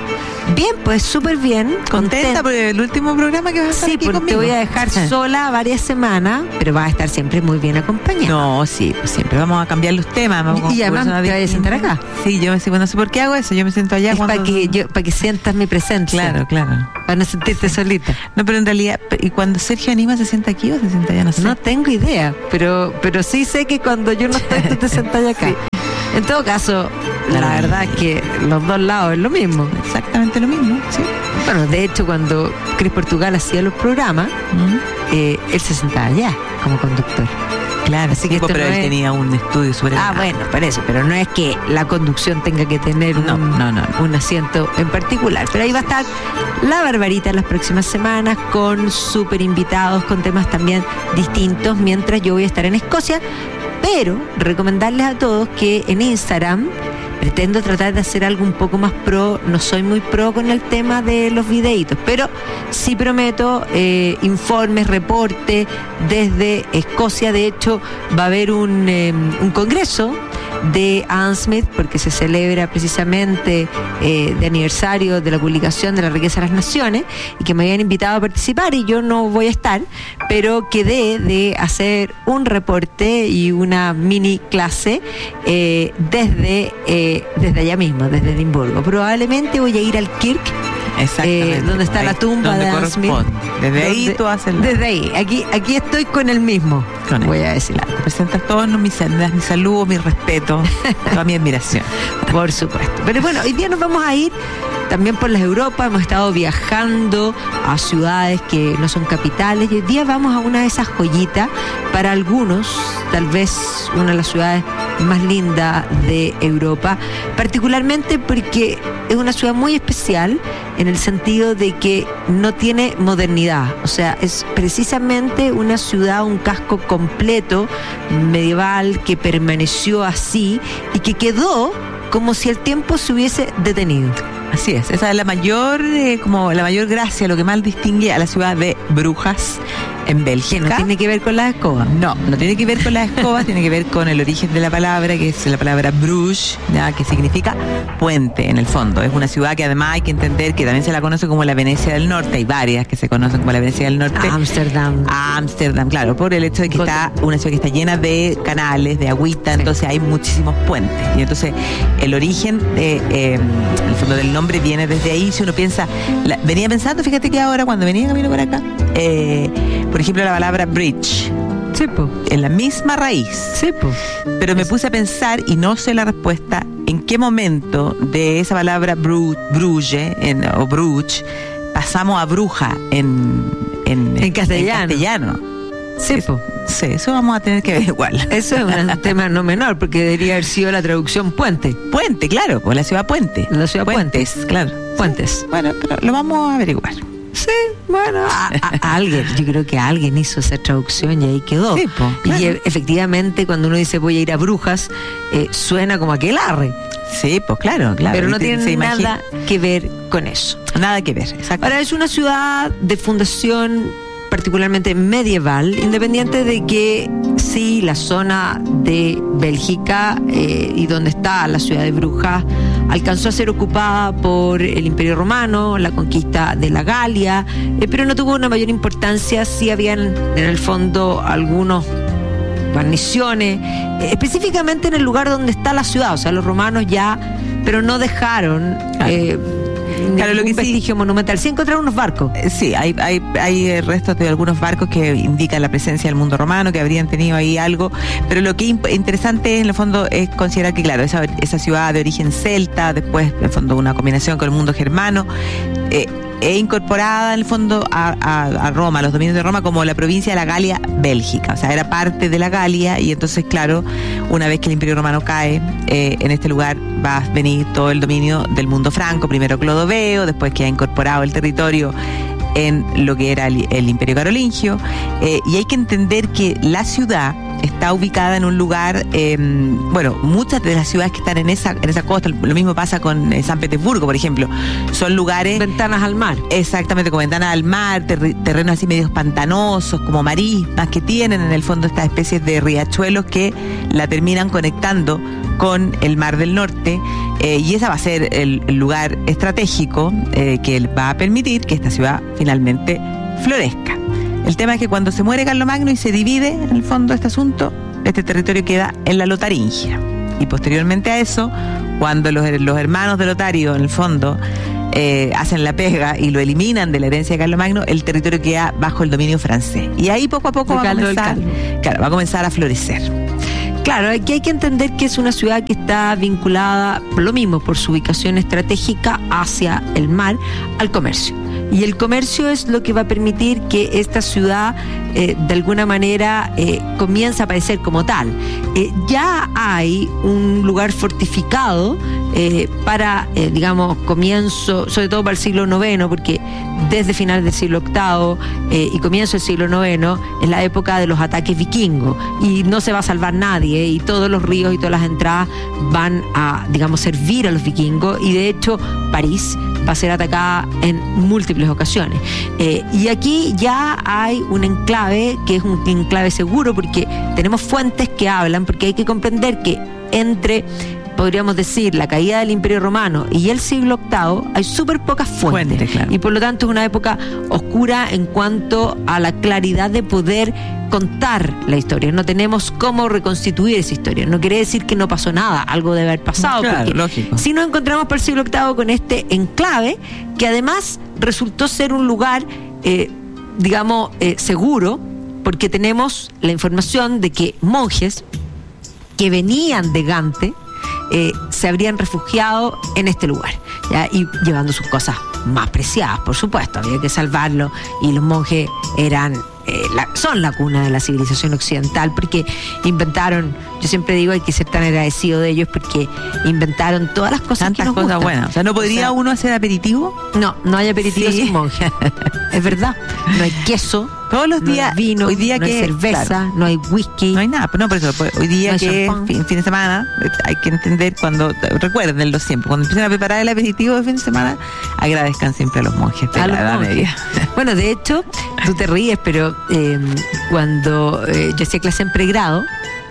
Bien, pues súper bien. Contenta por el último programa que vas a estar Sí, aquí porque conmigo. te voy a dejar sola varias semanas, pero vas a estar siempre muy bien acompañada. No, sí, pues siempre vamos a cambiar los temas. Vamos Y además con te vas a sentar acá. Sí, yo no sé por qué hago eso. Yo me siento allá Es cuando... para que sientas mi presencia. Claro. Para no sentirte solita. No, pero en realidad, ¿y cuando Sergio anima se sienta aquí o se sienta allá? No sé. No tengo idea, pero sí sé que cuando yo no estoy, tú te sentás acá. Sí. En todo caso, la verdad es que los dos lados es lo mismo. Exactamente lo mismo, sí. Bueno, de hecho, cuando Cris Portugal hacía los programas, él se sentaba allá como conductor. Claro, Así que sí, esto pero no él es- tenía un estudio súper Bueno, por eso, pero no es que la conducción tenga que tener No. un asiento en particular. Pero ahí va a estar la Barbarita en las próximas semanas con súper invitados, con temas también distintos, mientras yo voy a estar en Escocia. Pero recomendarles a todos que en Instagram pretendo tratar de hacer algo un poco más pro. No soy muy pro con el tema de los videitos, pero sí prometo informes, reportes desde Escocia. De hecho, va a haber un congreso de Adam Smith, porque se celebra precisamente de aniversario de la publicación de La riqueza de las naciones, y que me habían invitado a participar y yo no voy a estar, pero quedé de hacer un reporte y una mini clase desde allá mismo, desde Edimburgo. Probablemente voy a ir al Kirk, Exactamente. donde está ahí, la tumba donde de Adam Smith. corresponde. Desde ahí Donde- tú haces la... Desde ahí, aquí estoy con el mismo, Con él. voy a decir. Claro, presentas todos mis saludos, mi respeto, toda mi admiración. Por supuesto. Pero bueno, hoy día nos vamos a ir también por las Europas. Hemos estado viajando a ciudades que no son capitales y hoy día vamos a una de esas joyitas para algunos, tal vez una de las ciudades más lindas de Europa, particularmente porque es una ciudad muy especial en el sentido de que no tiene modernidad, o sea, es precisamente una ciudad, un casco completo medieval que permaneció así y que quedó como si el tiempo se hubiese detenido. Así es, esa es la mayor, como la mayor gracia, lo que más distingue a la ciudad de Brujas en Que Bélgica. no tiene que ver con las escobas. No tiene que ver con las escobas, tiene que ver con el origen de la palabra, que es la palabra Bruges, ¿ya? Que significa puente en el fondo. Es una ciudad que además hay que entender que también se la conoce como la Venecia del Norte. Hay varias que se conocen como la Venecia del Norte. Ámsterdam. Ámsterdam, claro, por el hecho de que está una ciudad que está llena de canales, de agüita, Sí. entonces hay muchísimos puentes. Y entonces el origen, el fondo del nombre viene desde ahí. Si uno piensa, venía pensando, fíjate que ahora cuando venía camino por acá, por ejemplo, la palabra bridge, Sí, po. en la misma raíz. Sí, po. Pero me puse a pensar y no sé la respuesta en qué momento de esa palabra Bruges o Bruges pasamos a bruja en castellano. Sí, po. Sí, eso vamos a tener que ver igual. Eso es un tema no menor, porque debería haber sido la traducción puente. Puente, claro, pues la ciudad Puente. La ciudad Puentes, claro. Puentes. Bueno, pero lo vamos a averiguar. Sí, bueno, a alguien, yo creo que alguien hizo esa traducción y ahí quedó. Sí, po, claro. Y efectivamente, cuando uno dice voy a ir a Brujas, suena como aquelarre, Sí, pues claro. pero no Y se tiene imagina- nada que ver con eso. Nada que ver, exacto. Ahora, es una ciudad de fundación particularmente medieval, independiente de que sí, la zona de Bélgica y donde está la ciudad de Brujas alcanzó a ser ocupada por el Imperio Romano, la conquista de la Galia, pero no tuvo una mayor importancia. Sí habían en el fondo algunos guarniciones, específicamente en el lugar donde está la ciudad, o sea, los romanos ya, pero no dejaron Claro, lo que ningún sí- vestigio monumental. Sí encontraron unos barcos. Sí, hay restos de algunos barcos que indican la presencia del mundo romano, que habrían tenido ahí algo, pero lo que interesante en el fondo es considerar que, claro, esa ciudad de origen celta, después, en el fondo, una combinación con el mundo germano, e incorporada en el fondo a Roma, a los dominios de Roma, como la provincia de la Galia Bélgica, o sea, era parte de la Galia, y entonces, claro, una vez que el Imperio Romano cae, en este lugar va a venir todo el dominio del mundo franco, primero Clodoveo, después que ha incorporado el territorio en lo que era el Imperio Carolingio, y hay que entender que la ciudad está ubicada en un lugar, bueno, muchas de las ciudades que están en esa costa, lo mismo pasa con San Petersburgo, por ejemplo, son lugares Ventanas al mar. exactamente con ventanas al mar, terrenos así medios pantanosos, como marismas, que tienen en el fondo estas especies de riachuelos que la terminan conectando con el Mar del Norte, y ese va a ser el lugar estratégico que va a permitir que esta ciudad finalmente florezca. El tema es que cuando se muere Carlomagno y se divide en el fondo este asunto, este territorio queda en la Lotaringia. Y posteriormente a eso, cuando los hermanos de Lotario, en el fondo, hacen la pega y lo eliminan de la herencia de Carlomagno, el territorio queda bajo el dominio francés. Y ahí poco a poco va a comenzar a florecer. Claro, aquí hay que entender que es una ciudad que está vinculada, por lo mismo, por su ubicación estratégica hacia el mar, al comercio. Y el comercio es lo que va a permitir que esta ciudad de alguna manera comience a aparecer como tal. Ya hay un lugar fortificado para, digamos, comienzo, sobre todo para el siglo IX, porque desde finales del siglo VIII y comienzo del siglo IX es la época de los ataques vikingos y no se va a salvar nadie y todos los ríos y todas las entradas van a, digamos, servir a los vikingos y de hecho París va a ser atacada en múltiples ocasiones. Y aquí ya hay un enclave que es un enclave seguro porque tenemos fuentes que hablan, porque hay que comprender que entre, podríamos decir, la caída del Imperio Romano y el siglo VIII hay súper pocas fuentes, claro. Y por lo tanto es una época oscura en cuanto a la claridad de poder contar la historia. No tenemos cómo reconstituir esa historia. No quiere decir que no pasó nada, algo debe haber pasado, claro, porque lógico. Si nos encontramos por el siglo VIII con este enclave que además resultó ser un lugar digamos seguro, porque tenemos la información de que monjes que venían de Gante se habrían refugiado en este lugar, ¿ya? Y llevando sus cosas más preciadas, por supuesto, había que salvarlo, y los monjes eran son la cuna de la civilización occidental, porque inventaron, yo siempre digo, hay que ser tan agradecido de ellos porque inventaron todas las cosas tantas que nos cosas gustan. buenas. O sea, ¿no podría uno hacer aperitivo? No hay aperitivo sin monje. Es verdad, no hay queso. Todos los días, no hay vino, hoy día no que hay cerveza, claro, no hay whisky. No hay nada, no, por eso, hoy día no que es fin de semana, hay que entender recuérdenlo siempre, cuando empiecen a preparar el aperitivo de fin de semana, agradezcan siempre a los monjes de la Edad Media. Bueno, de hecho, tú te ríes, pero cuando yo hacía clase en pregrado,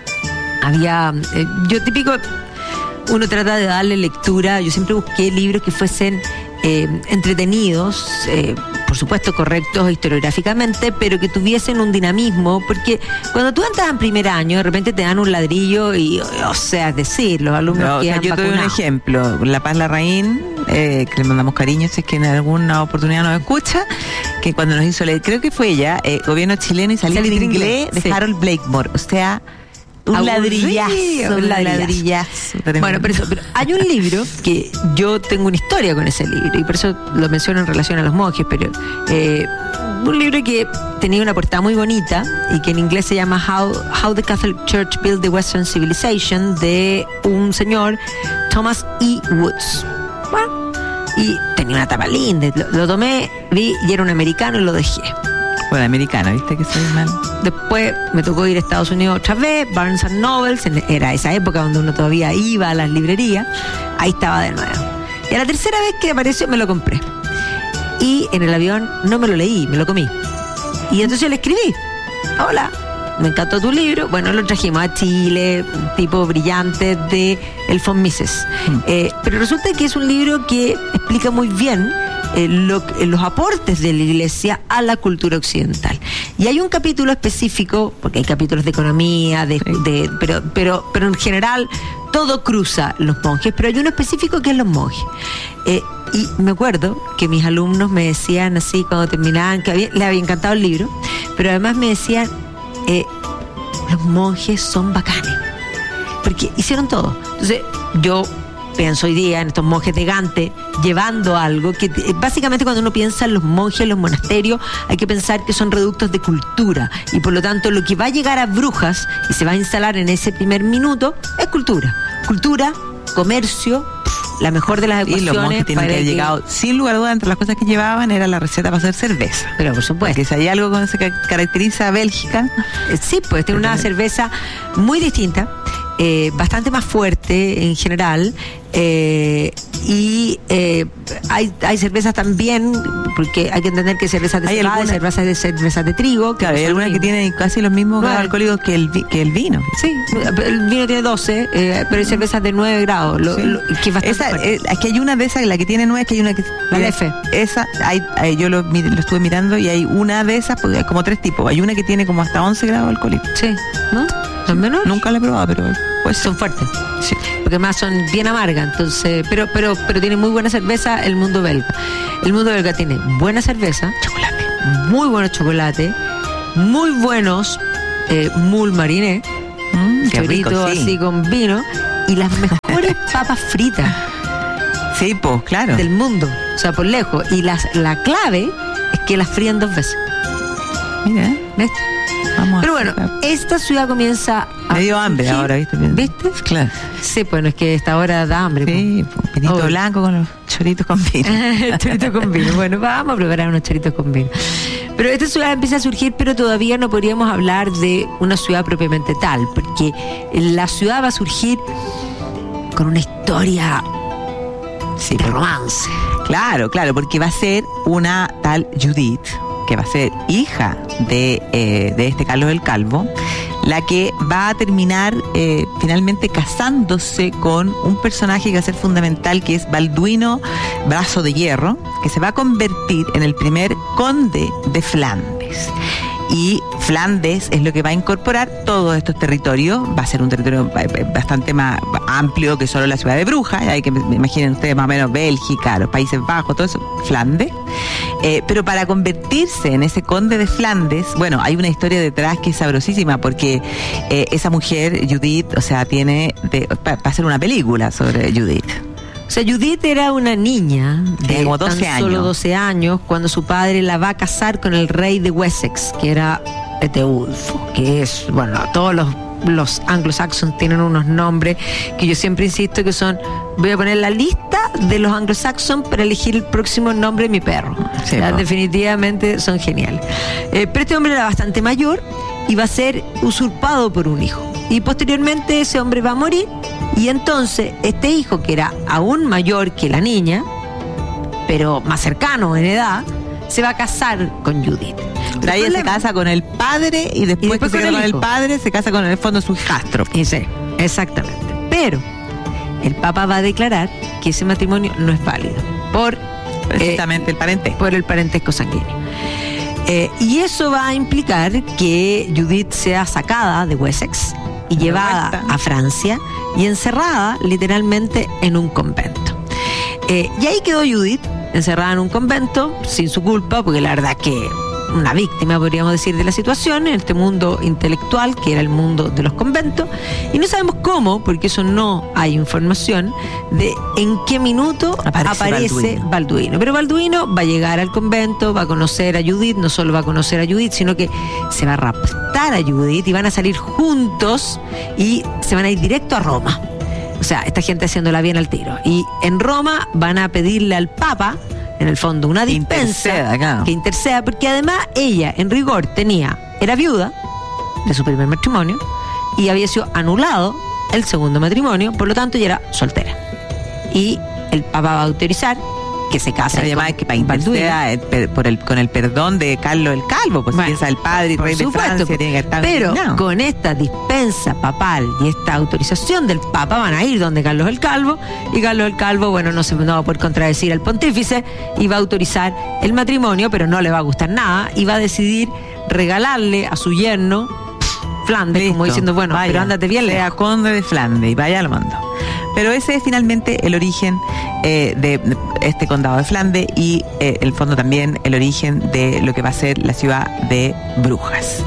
había, yo típico, uno trata de darle lectura, yo siempre busqué libros que fuesen entretenidos, por supuesto correctos historiográficamente, pero que tuviesen un dinamismo, porque cuando tú entras en primer año, de repente te dan un ladrillo y, o sea, es decir, los alumnos quedan yo te doy un vacunados. ejemplo, La Paz Larraín, que le mandamos cariño, si es que en alguna oportunidad nos escucha, que cuando nos hizo leer, creo que fue ella, Gobierno Chileno y Salir de Inglés, de sí. Harold Blakemore, o sea, un ladrillazo. Bueno, pero hay un libro que yo tengo una historia con ese libro y por eso lo menciono en relación a los monjes, pero un libro que tenía una portada muy bonita y que en inglés se llama How the Catholic Church Built the Western Civilization, de un señor, Thomas E. Woods. Bueno, y tenía una tapa linda, lo tomé, vi y era un americano y lo dejé. Bueno, americana, ¿viste que soy mal? Después me tocó ir a Estados Unidos otra vez, Barnes & Nobles, era esa época donde uno todavía iba a las librerías, ahí estaba de nuevo. Y a la tercera vez que apareció me lo compré. Y en el avión no me lo leí, me lo comí. Y entonces le escribí: hola, me encantó tu libro. Bueno, lo trajimos a Chile, un tipo brillante de el von Mises. Pero resulta que es un libro que explica muy bien los aportes de la Iglesia a la cultura occidental. Y hay un capítulo específico, porque hay capítulos de economía, pero en general todo cruza los monjes, pero hay uno específico que es los monjes. Y me acuerdo que mis alumnos me decían así cuando terminaban, que les había encantado el libro, pero además me decían, los monjes son bacanes, porque hicieron todo. Entonces yo pienso hoy día en estos monjes de Gante llevando algo que básicamente, cuando uno piensa en los monjes, en los monasterios, hay que pensar que son reductos de cultura, y por lo tanto lo que va a llegar a Brujas y se va a instalar en ese primer minuto es cultura, comercio, la mejor de las ecuaciones. Y los monjes tienen que haber llegado, sin lugar a dudas, entre las cosas que llevaban era la receta para hacer cerveza. Pero por supuesto. Porque si hay algo que caracteriza a Bélgica. Sí, pues tiene una cerveza muy distinta. bastante más fuerte en general, y hay cervezas también, porque hay que entender que cervezas de cebada, cervezas de trigo. Claro, hay algunas que tienen casi los mismos grados alcohólicos que el vino. Sí, el vino tiene 12, pero hay cervezas de 9 grados, que es bastante es que hay una de esas, la que tiene 9, que hay una que... La DF. Esa, yo lo estuve mirando y hay una de esas, porque hay como 3 tipos. Hay una que tiene como hasta 11 grados alcohólicos. Sí, ¿no? ¿Son menores? Nunca la he probado, pero... Pues son fuertes, sí. Porque además son bien amargas, entonces, pero tiene muy buena cerveza el mundo belga. El mundo belga tiene buena cerveza, chocolate, muy buenos chocolate, muy buenos moules marinés, choritos así con vino, y las mejores papas fritas. Sí, pues, claro. Del mundo, o sea, por lejos. Y la clave es que las frían 2 veces. Mira, ¿ves? Pero bueno, esta ciudad comienza a... Me dio hambre ahora, ¿viste? ¿Viste? Claro. Sí, bueno, es que esta hora da hambre. Sí, vinito blanco con los choritos con vino. Choritos con vino. Bueno, vamos a preparar unos choritos con vino. Pero esta ciudad empieza a surgir, pero todavía no podríamos hablar de una ciudad propiamente tal, porque la ciudad va a surgir con una historia de romance. Claro, porque va a ser una tal Judith, que va a ser hija de este Carlos el Calvo, la que va a terminar finalmente casándose con un personaje que va a ser fundamental, que es Balduino Brazo de Hierro, que se va a convertir en el primer conde de Flandes. Y Flandes es lo que va a incorporar todos estos territorios. Va a ser un territorio bastante más amplio que solo la ciudad de Brujas. Hay que imaginen ustedes más o menos Bélgica, los Países Bajos, todo eso, Flandes. Pero para convertirse en ese conde de Flandes, bueno, hay una historia detrás que es sabrosísima, porque esa mujer, Judith, o sea, va a hacer una película sobre Judith. O sea, Judith era una niña de como 12 años. Solo 12 años, cuando su padre la va a casar con el rey de Wessex, que era Eteulfo, que es, bueno, todos los anglosaxons tienen unos nombres que yo siempre insisto que son, voy a poner la lista de los anglosaxons para elegir el próximo nombre de mi perro. Sí, definitivamente son geniales. Pero este hombre era bastante mayor y va a ser usurpado por un hijo. Y posteriormente ese hombre va a morir, y entonces este hijo, que era aún mayor que la niña, pero más cercano en edad, se va a casar con Judith. Pero ella se casa con el padre y después que se casa con el padre se casa con, en el fondo, su hijastro. Y sí, exactamente. Pero el Papa va a declarar que ese matrimonio no es válido por precisamente el parentesco. Por el parentesco sanguíneo. Y eso va a implicar que Judith sea sacada de Wessex y llevada a Francia y encerrada literalmente en un convento. Y ahí quedó Judith, encerrada en un convento, sin su culpa, porque la verdad que una víctima, podríamos decir, de la situación en este mundo intelectual, que era el mundo de los conventos, y no sabemos cómo, porque eso no hay información, de en qué minuto aparece Balduino. Pero Balduino va a llegar al convento, va a conocer a Judith, no solo va a conocer a Judith, sino que se va a raptar a Judith y van a salir juntos y se van a ir directo a Roma. O sea, esta gente haciéndola bien al tiro. Y en Roma van a pedirle al Papa, en el fondo, una dispensa que interceda, porque además ella, en rigor, era viuda de su primer matrimonio y había sido anulado el segundo matrimonio, por lo tanto ella era soltera. Y el Papa va a autorizar que se case. Además, que para interceda con el perdón de Carlos el Calvo, pues piensa el padre y rey de Francia, tiene que estar pero con esta dispensa papal y esta autorización del Papa van a ir donde Carlos el Calvo, y Carlos el Calvo, bueno, no va a poder contradecir al pontífice y va a autorizar el matrimonio, pero no le va a gustar nada y va a decidir regalarle a su yerno Flandes. Listo, como diciendo, bueno, vaya, pero ándate bien, sea conde de Flandes y vaya al mando. Pero ese es finalmente el origen de este condado de Flandes y el fondo también el origen de lo que va a ser la ciudad de Brujas,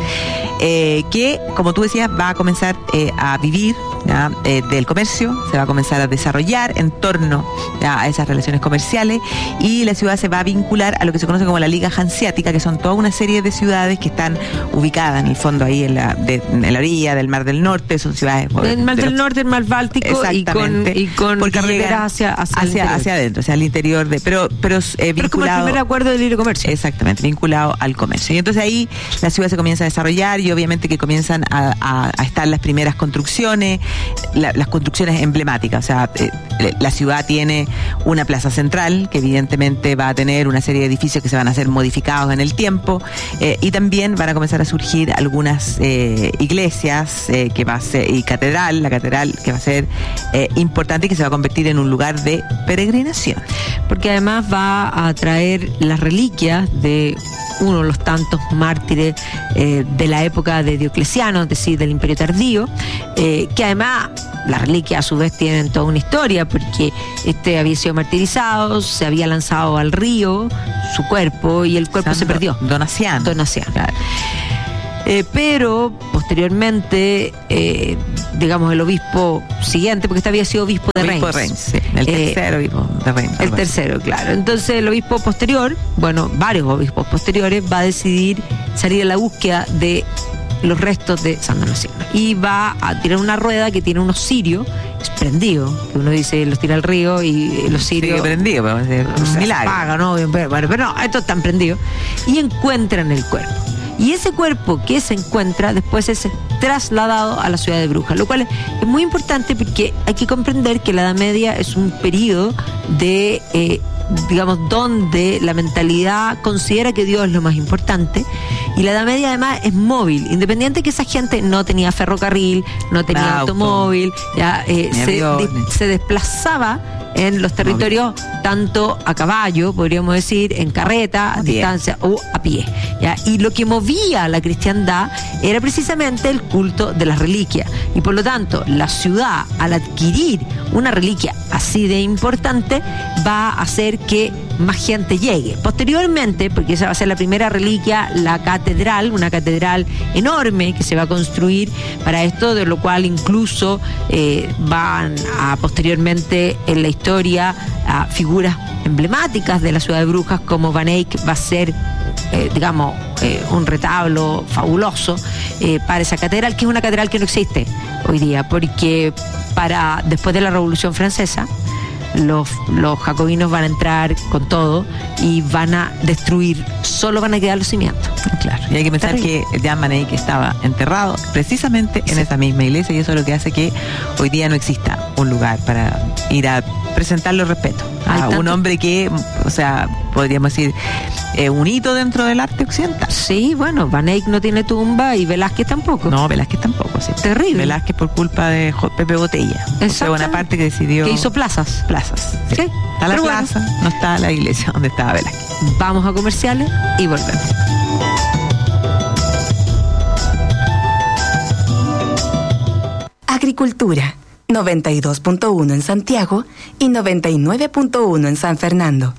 que, como tú decías, va a comenzar a vivir del comercio, se va a comenzar a desarrollar en torno a esas relaciones comerciales, y la ciudad se va a vincular a lo que se conoce como la Liga Hanseática, que son toda una serie de ciudades que están ubicadas en el fondo ahí en la orilla del Mar del Norte. Son ciudades el Mar del Norte, el Mar Báltico, y con carreteras hacia adentro, o sea, al interior de, pero vinculado como el primer acuerdo de libre comercio. Exactamente, vinculado al comercio. Y entonces ahí la ciudad se comienza a desarrollar, y obviamente que comienzan a estar las primeras construcciones. las construcciones emblemáticas. O sea, la ciudad tiene una plaza central que evidentemente va a tener una serie de edificios que se van a ser modificados en el tiempo, y también van a comenzar a surgir algunas iglesias que va a ser, y la catedral que va a ser importante y que se va a convertir en un lugar de peregrinación. Porque además va a traer las reliquias de uno de los tantos mártires de la época de Diocleciano, es decir, del Imperio Tardío, que además las reliquias a su vez tienen toda una historia, porque había sido martirizado, se había lanzado al río su cuerpo y el cuerpo se perdió. Donaciano. Claro. Pero posteriormente, digamos, el obispo siguiente, porque este había sido obispo de Reims. Sí, el tercer obispo de Reims. El tercero, claro. Entonces el obispo posterior, varios obispos posteriores, va a decidir salir a la búsqueda de los restos de San Donaciano. Y va a tirar una rueda que tiene unos cirios prendidos, que uno dice los tira al río y los cirios... Sigue prendido, pero es un milagro. Se apaga, ¿no? Pero no, estos están prendidos. Y encuentran el cuerpo. Y ese cuerpo que se encuentra después es trasladado a la ciudad de Brujas, lo cual es muy importante porque hay que comprender que la Edad Media es un periodo de, digamos, donde la mentalidad considera que Dios es lo más importante, y la Edad Media además es móvil, independiente que esa gente no tenía ferrocarril, no tenía automóvil, ya se desplazaba en los territorios tanto a caballo, podríamos decir, en carreta, a distancia o a pie, ¿ya? Y lo que movía a la cristiandad era precisamente el culto de las reliquias, y por lo tanto la ciudad, al adquirir una reliquia así de importante, va a hacer que más gente llegue. Posteriormente, porque esa va a ser la primera reliquia, la catedral, una catedral enorme que se va a construir para esto, de lo cual incluso van a posteriormente en la historia a figuras emblemáticas de la ciudad de Brujas, como Van Eyck va a ser un retablo fabuloso para esa catedral, que es una catedral que no existe hoy día, porque después de la Revolución Francesa los jacobinos van a entrar con todo y van a destruir, solo van a quedar los cimientos. Claro, y hay que pensar que Jean Van Eyck estaba enterrado precisamente en esa misma iglesia, y eso es lo que hace que hoy día no exista un lugar para ir a presentarle respeto a un hombre que, o sea, podríamos decir, un hito dentro del arte occidental. Sí, bueno, Van Eyck no tiene tumba y Velázquez tampoco. No, Velázquez tampoco, sí. Terrible. Velázquez por culpa de Pepe Botella. Fue una parte que decidió... Que hizo plazas. Sí. Está la plaza, no está la iglesia donde estaba Velázquez. Vamos a comerciales y volvemos. Agricultura, 92.1 en Santiago y 99.1 en San Fernando.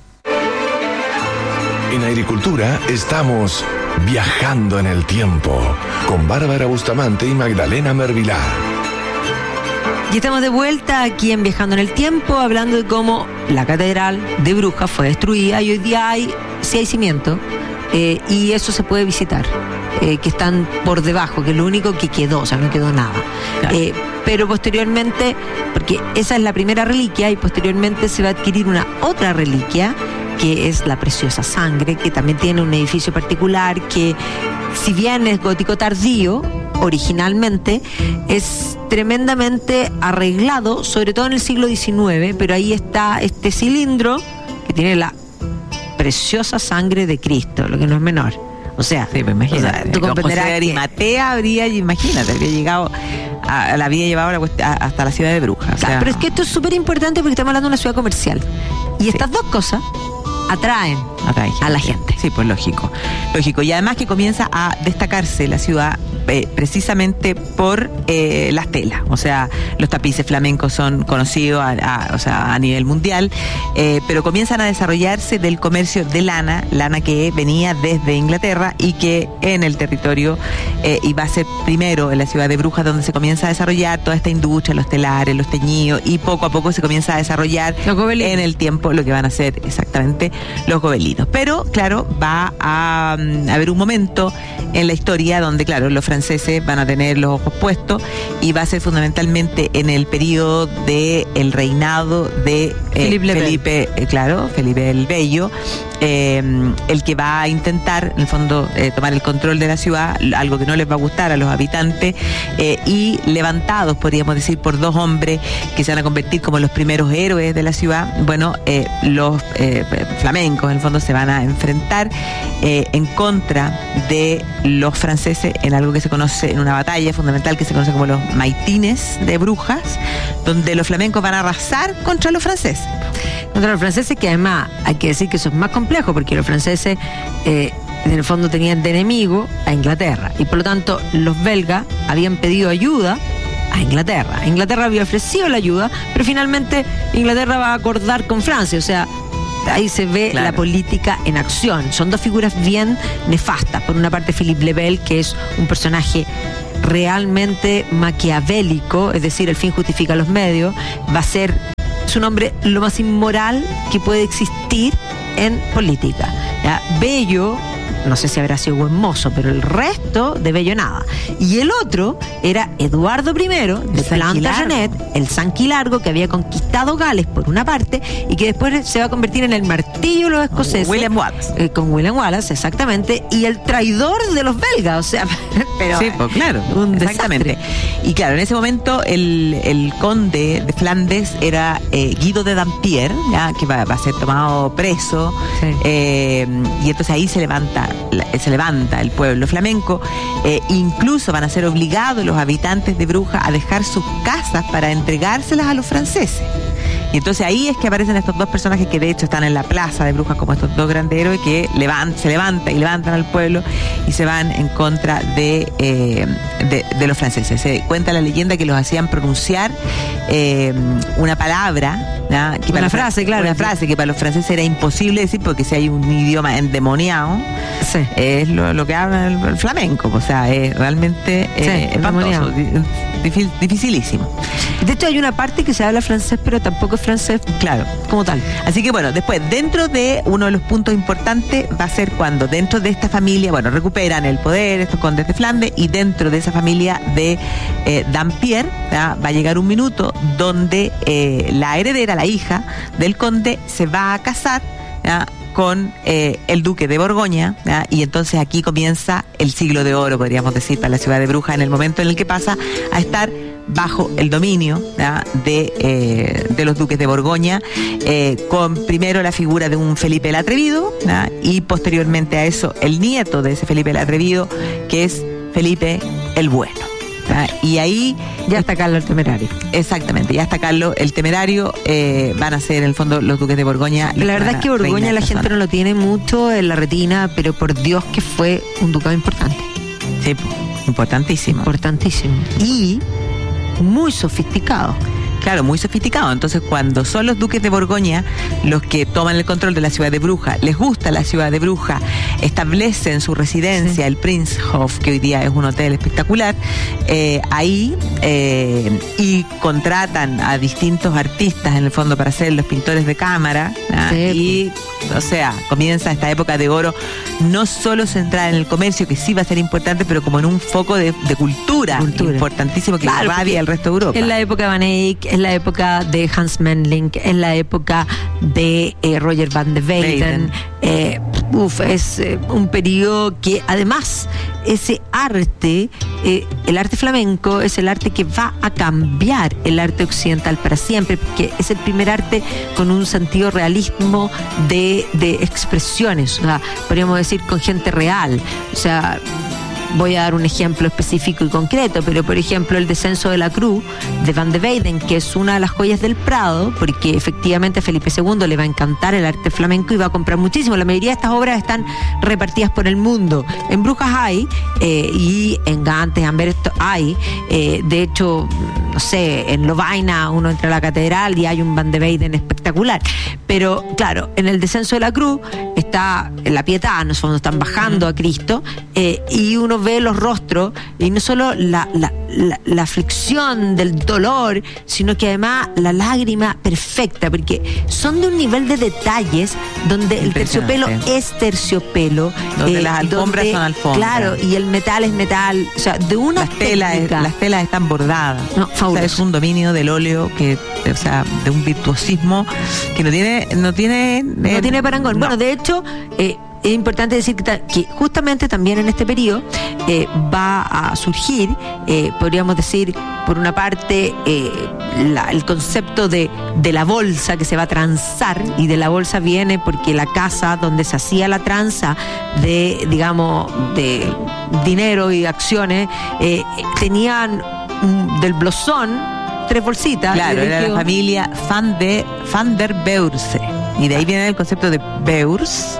En Agricultura estamos viajando en el tiempo con Bárbara Bustamante y Magdalena Mervilá. Y estamos de vuelta aquí en Viajando en el Tiempo, hablando de cómo la catedral de Brujas fue destruida y hoy día sí hay cimiento, y eso se puede visitar, que están por debajo, que es lo único que quedó, o sea, no quedó nada. Claro. Pero posteriormente, porque esa es la primera reliquia, y posteriormente se va a adquirir una otra reliquia, que es la preciosa sangre, que también tiene un edificio particular, que si bien es gótico tardío, originalmente es tremendamente arreglado, sobre todo en el siglo XIX, pero ahí está este cilindro que tiene la preciosa sangre de Cristo, lo que no es menor. O sea, sí, pues imagínate, o sea, tú comprenderás José de Arimatea habría llegado la había llevado hasta la ciudad de Brujas. Claro, pero es que esto es súper importante porque estamos hablando de una ciudad comercial. Y estas dos cosas atraen a la gente. Sí, pues lógico. Y además que comienza a destacarse la ciudad precisamente por las telas. O sea, los tapices flamencos son conocidos a nivel mundial, pero comienzan a desarrollarse del comercio de lana que venía desde Inglaterra y que en el territorio iba a ser primero en la ciudad de Brujas donde se comienza a desarrollar toda esta industria, los telares, los teñidos, y poco a poco se comienza a desarrollar en el tiempo lo que van a ser exactamente los gobelinos. Pero claro, va a haber un momento en la historia donde, claro, los franceses van a tener los ojos puestos, y va a ser fundamentalmente en el periodo del reinado de Felipe el Bello, el que va a intentar, en el fondo, tomar el control de la ciudad, algo que no les va a gustar a los habitantes, y levantados, podríamos decir, por dos hombres que se van a convertir como los primeros héroes de la ciudad. Bueno, los flamencos, en el fondo, se van a enfrentar en contra de los franceses en algo que se conoce, en una batalla fundamental que se conoce como los maitines de Brujas, donde los flamencos van a arrasar contra los franceses. Contra los franceses, que además hay que decir que eso es más complejo, porque los franceses en el fondo tenían de enemigo a Inglaterra, y por lo tanto los belgas habían pedido ayuda a Inglaterra. Inglaterra había ofrecido la ayuda, pero finalmente Inglaterra va a acordar con Francia. O sea, ahí se ve la política en acción. Son dos figuras bien nefastas. Por una parte, Philippe le Bel, que es un personaje realmente maquiavélico, es decir, el fin justifica los medios. Es un hombre lo más inmoral que puede existir en política. ¿Ya? Bello, no sé si habrá sido buen mozo, pero el resto de bello nada. Y el otro era Eduardo I de Plantagenet, el Sanquilargo, que había conquistado Gales por una parte y que después se va a convertir en el martillo de los escoceses. William Wallace. Con William Wallace, exactamente, y el traidor de los belgas, o sea, pero sí, pues claro, un exactamente. desastre. Y claro, en ese momento el conde de Flandes era Guido de Dampierre, ¿ya? Que va a ser tomado preso, Sí. Y entonces ahí se levanta el pueblo flamenco. Incluso van a ser obligados los habitantes de Brujas a dejar sus casas para entregárselas a los franceses. Y entonces ahí es que aparecen estos dos personajes que de hecho están en la plaza de Brujas como estos dos grandes héroes que se levantan al pueblo y se van en contra de los franceses. Se cuenta la leyenda que los hacían pronunciar una palabra, ¿no? Una frase que para los franceses era imposible decir, porque si hay un idioma endemoniado, Sí. es lo que habla el flamenco. O sea, es realmente espantoso, dificilísimo. De hecho, hay una parte que se habla francés, pero tampoco es francés, Claro. como tal. Así que bueno, después, dentro de uno de los puntos importantes va a ser cuando dentro de esta familia, recuperan el poder estos condes de Flandes, y dentro de esa familia de Dampierre, ¿ya? Va a llegar un minuto donde la heredera, la hija del conde, se va a casar, ¿ya? Con el duque de Borgoña, ¿ya? Y entonces aquí comienza el siglo de oro, podríamos decir, para la ciudad de Brujas, en el momento en el que pasa a estar bajo el dominio, ¿ya? de los duques de Borgoña, con primero la figura de un Felipe el Atrevido, ¿ya? Y posteriormente a eso el nieto de ese Felipe el Atrevido, que es Felipe el Bueno. Y ahí Ya está Carlos el Temerario. Exactamente, ya está Carlos el Temerario. Van a ser en el fondo los duques de Borgoña. La verdad es que Borgoña la gente no lo tiene mucho en la retina, pero por Dios que fue un ducado importante. Sí, importantísimo. Importantísimo. Y muy sofisticado. Claro, muy sofisticado. Entonces, cuando son los duques de Borgoña los que toman el control de la ciudad de Brujas, les gusta la ciudad de Brujas, establecen su residencia, el Prinzhof, que hoy día es un hotel espectacular, ahí, y contratan a distintos artistas, en el fondo, para ser los pintores de cámara, ¿no? Y, o sea, comienza esta época de oro, no solo centrada en el comercio, que sí va a ser importante, pero como en un foco de cultura importantísimo que irradia al resto de Europa. En la época de Van Eyck, es la época de Hans Memling, es la época de Roger van de Weyden. Es un periodo que además ese arte, el arte flamenco es el arte que va a cambiar el arte occidental para siempre, porque es el primer arte con un sentido realismo de expresiones, o sea, podríamos decir con gente real. O sea, voy a dar un ejemplo específico y concreto, pero por ejemplo el descenso de la cruz de Van de Weyden, que es una de las joyas del Prado, porque efectivamente a Felipe II le va a encantar el arte flamenco y va a comprar muchísimo. La mayoría de estas obras están repartidas por el mundo. En Brujas hay, y en Gante, en Amberto hay, de hecho, no sé, en Lovaina uno entra a la catedral y hay un Van de Weyden espectacular. Pero claro, en el descenso de la cruz está la Pietà, en el fondo están bajando a Cristo, y uno ve los rostros y no solo la aflicción del dolor, sino que además la lágrima perfecta, porque son de un nivel de detalles donde el terciopelo es terciopelo, donde las alfombras son alfombras, claro, y el metal es metal, o sea, de una las telas están bordadas, no, fabuloso. O sea, es un dominio del óleo que, o sea, de un virtuosismo que no tiene parangón. No. Bueno, de hecho, es importante decir que justamente también en este periodo va a surgir, podríamos decir, por una parte, el concepto de la bolsa que se va a transar, y de la bolsa viene porque la casa donde se hacía la tranza de, digamos, de dinero y acciones, tenían del blusón 3 bolsitas. Claro, era la familia Van der Beurse. Y de ahí viene el concepto de Beurs,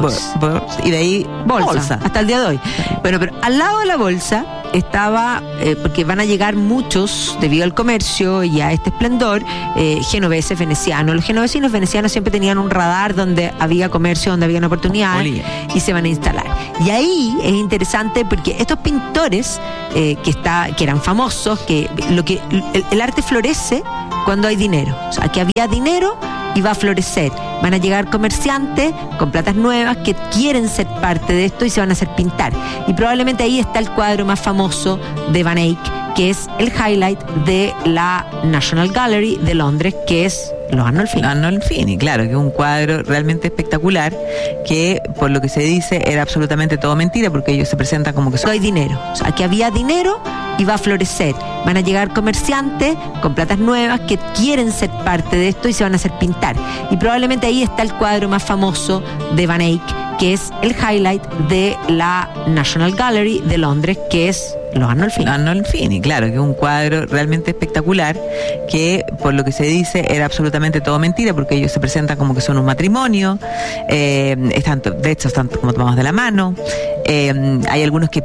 y de ahí bolsa. Hasta el día de hoy. Bueno, pero al lado de la bolsa estaba, porque van a llegar muchos, debido al comercio y a este esplendor, genoveses, venecianos. Los genoveses y los venecianos siempre tenían un radar donde había comercio, donde había una oportunidad, y se van a instalar. Y ahí es interesante porque estos pintores que eran famosos, que el arte florece cuando hay dinero. O sea, que había dinero y va a florecer. Van a llegar comerciantes con platas nuevas que quieren ser parte de esto y se van a hacer pintar. Y probablemente ahí está el cuadro más famoso de Van Eyck, que es el highlight de la National Gallery de Londres, que es los Arnolfini. Arnolfini, claro, que es un cuadro realmente espectacular, que por lo que se dice era absolutamente todo mentira, porque ellos se presentan como que son... No hay dinero, o sea, que había dinero y va a florecer. Van a llegar comerciantes con platas nuevas que quieren ser parte de esto y se van a hacer pintar. Y probablemente ahí está el cuadro más famoso de Van Eyck, que es el highlight de la National Gallery de Londres, que es los Arnolfini. Arnolfini, claro, que es un cuadro realmente espectacular, que por lo que se dice era absolutamente todo mentira, porque ellos se presentan como que son un matrimonio, de hecho están como tomados de la mano, hay algunos que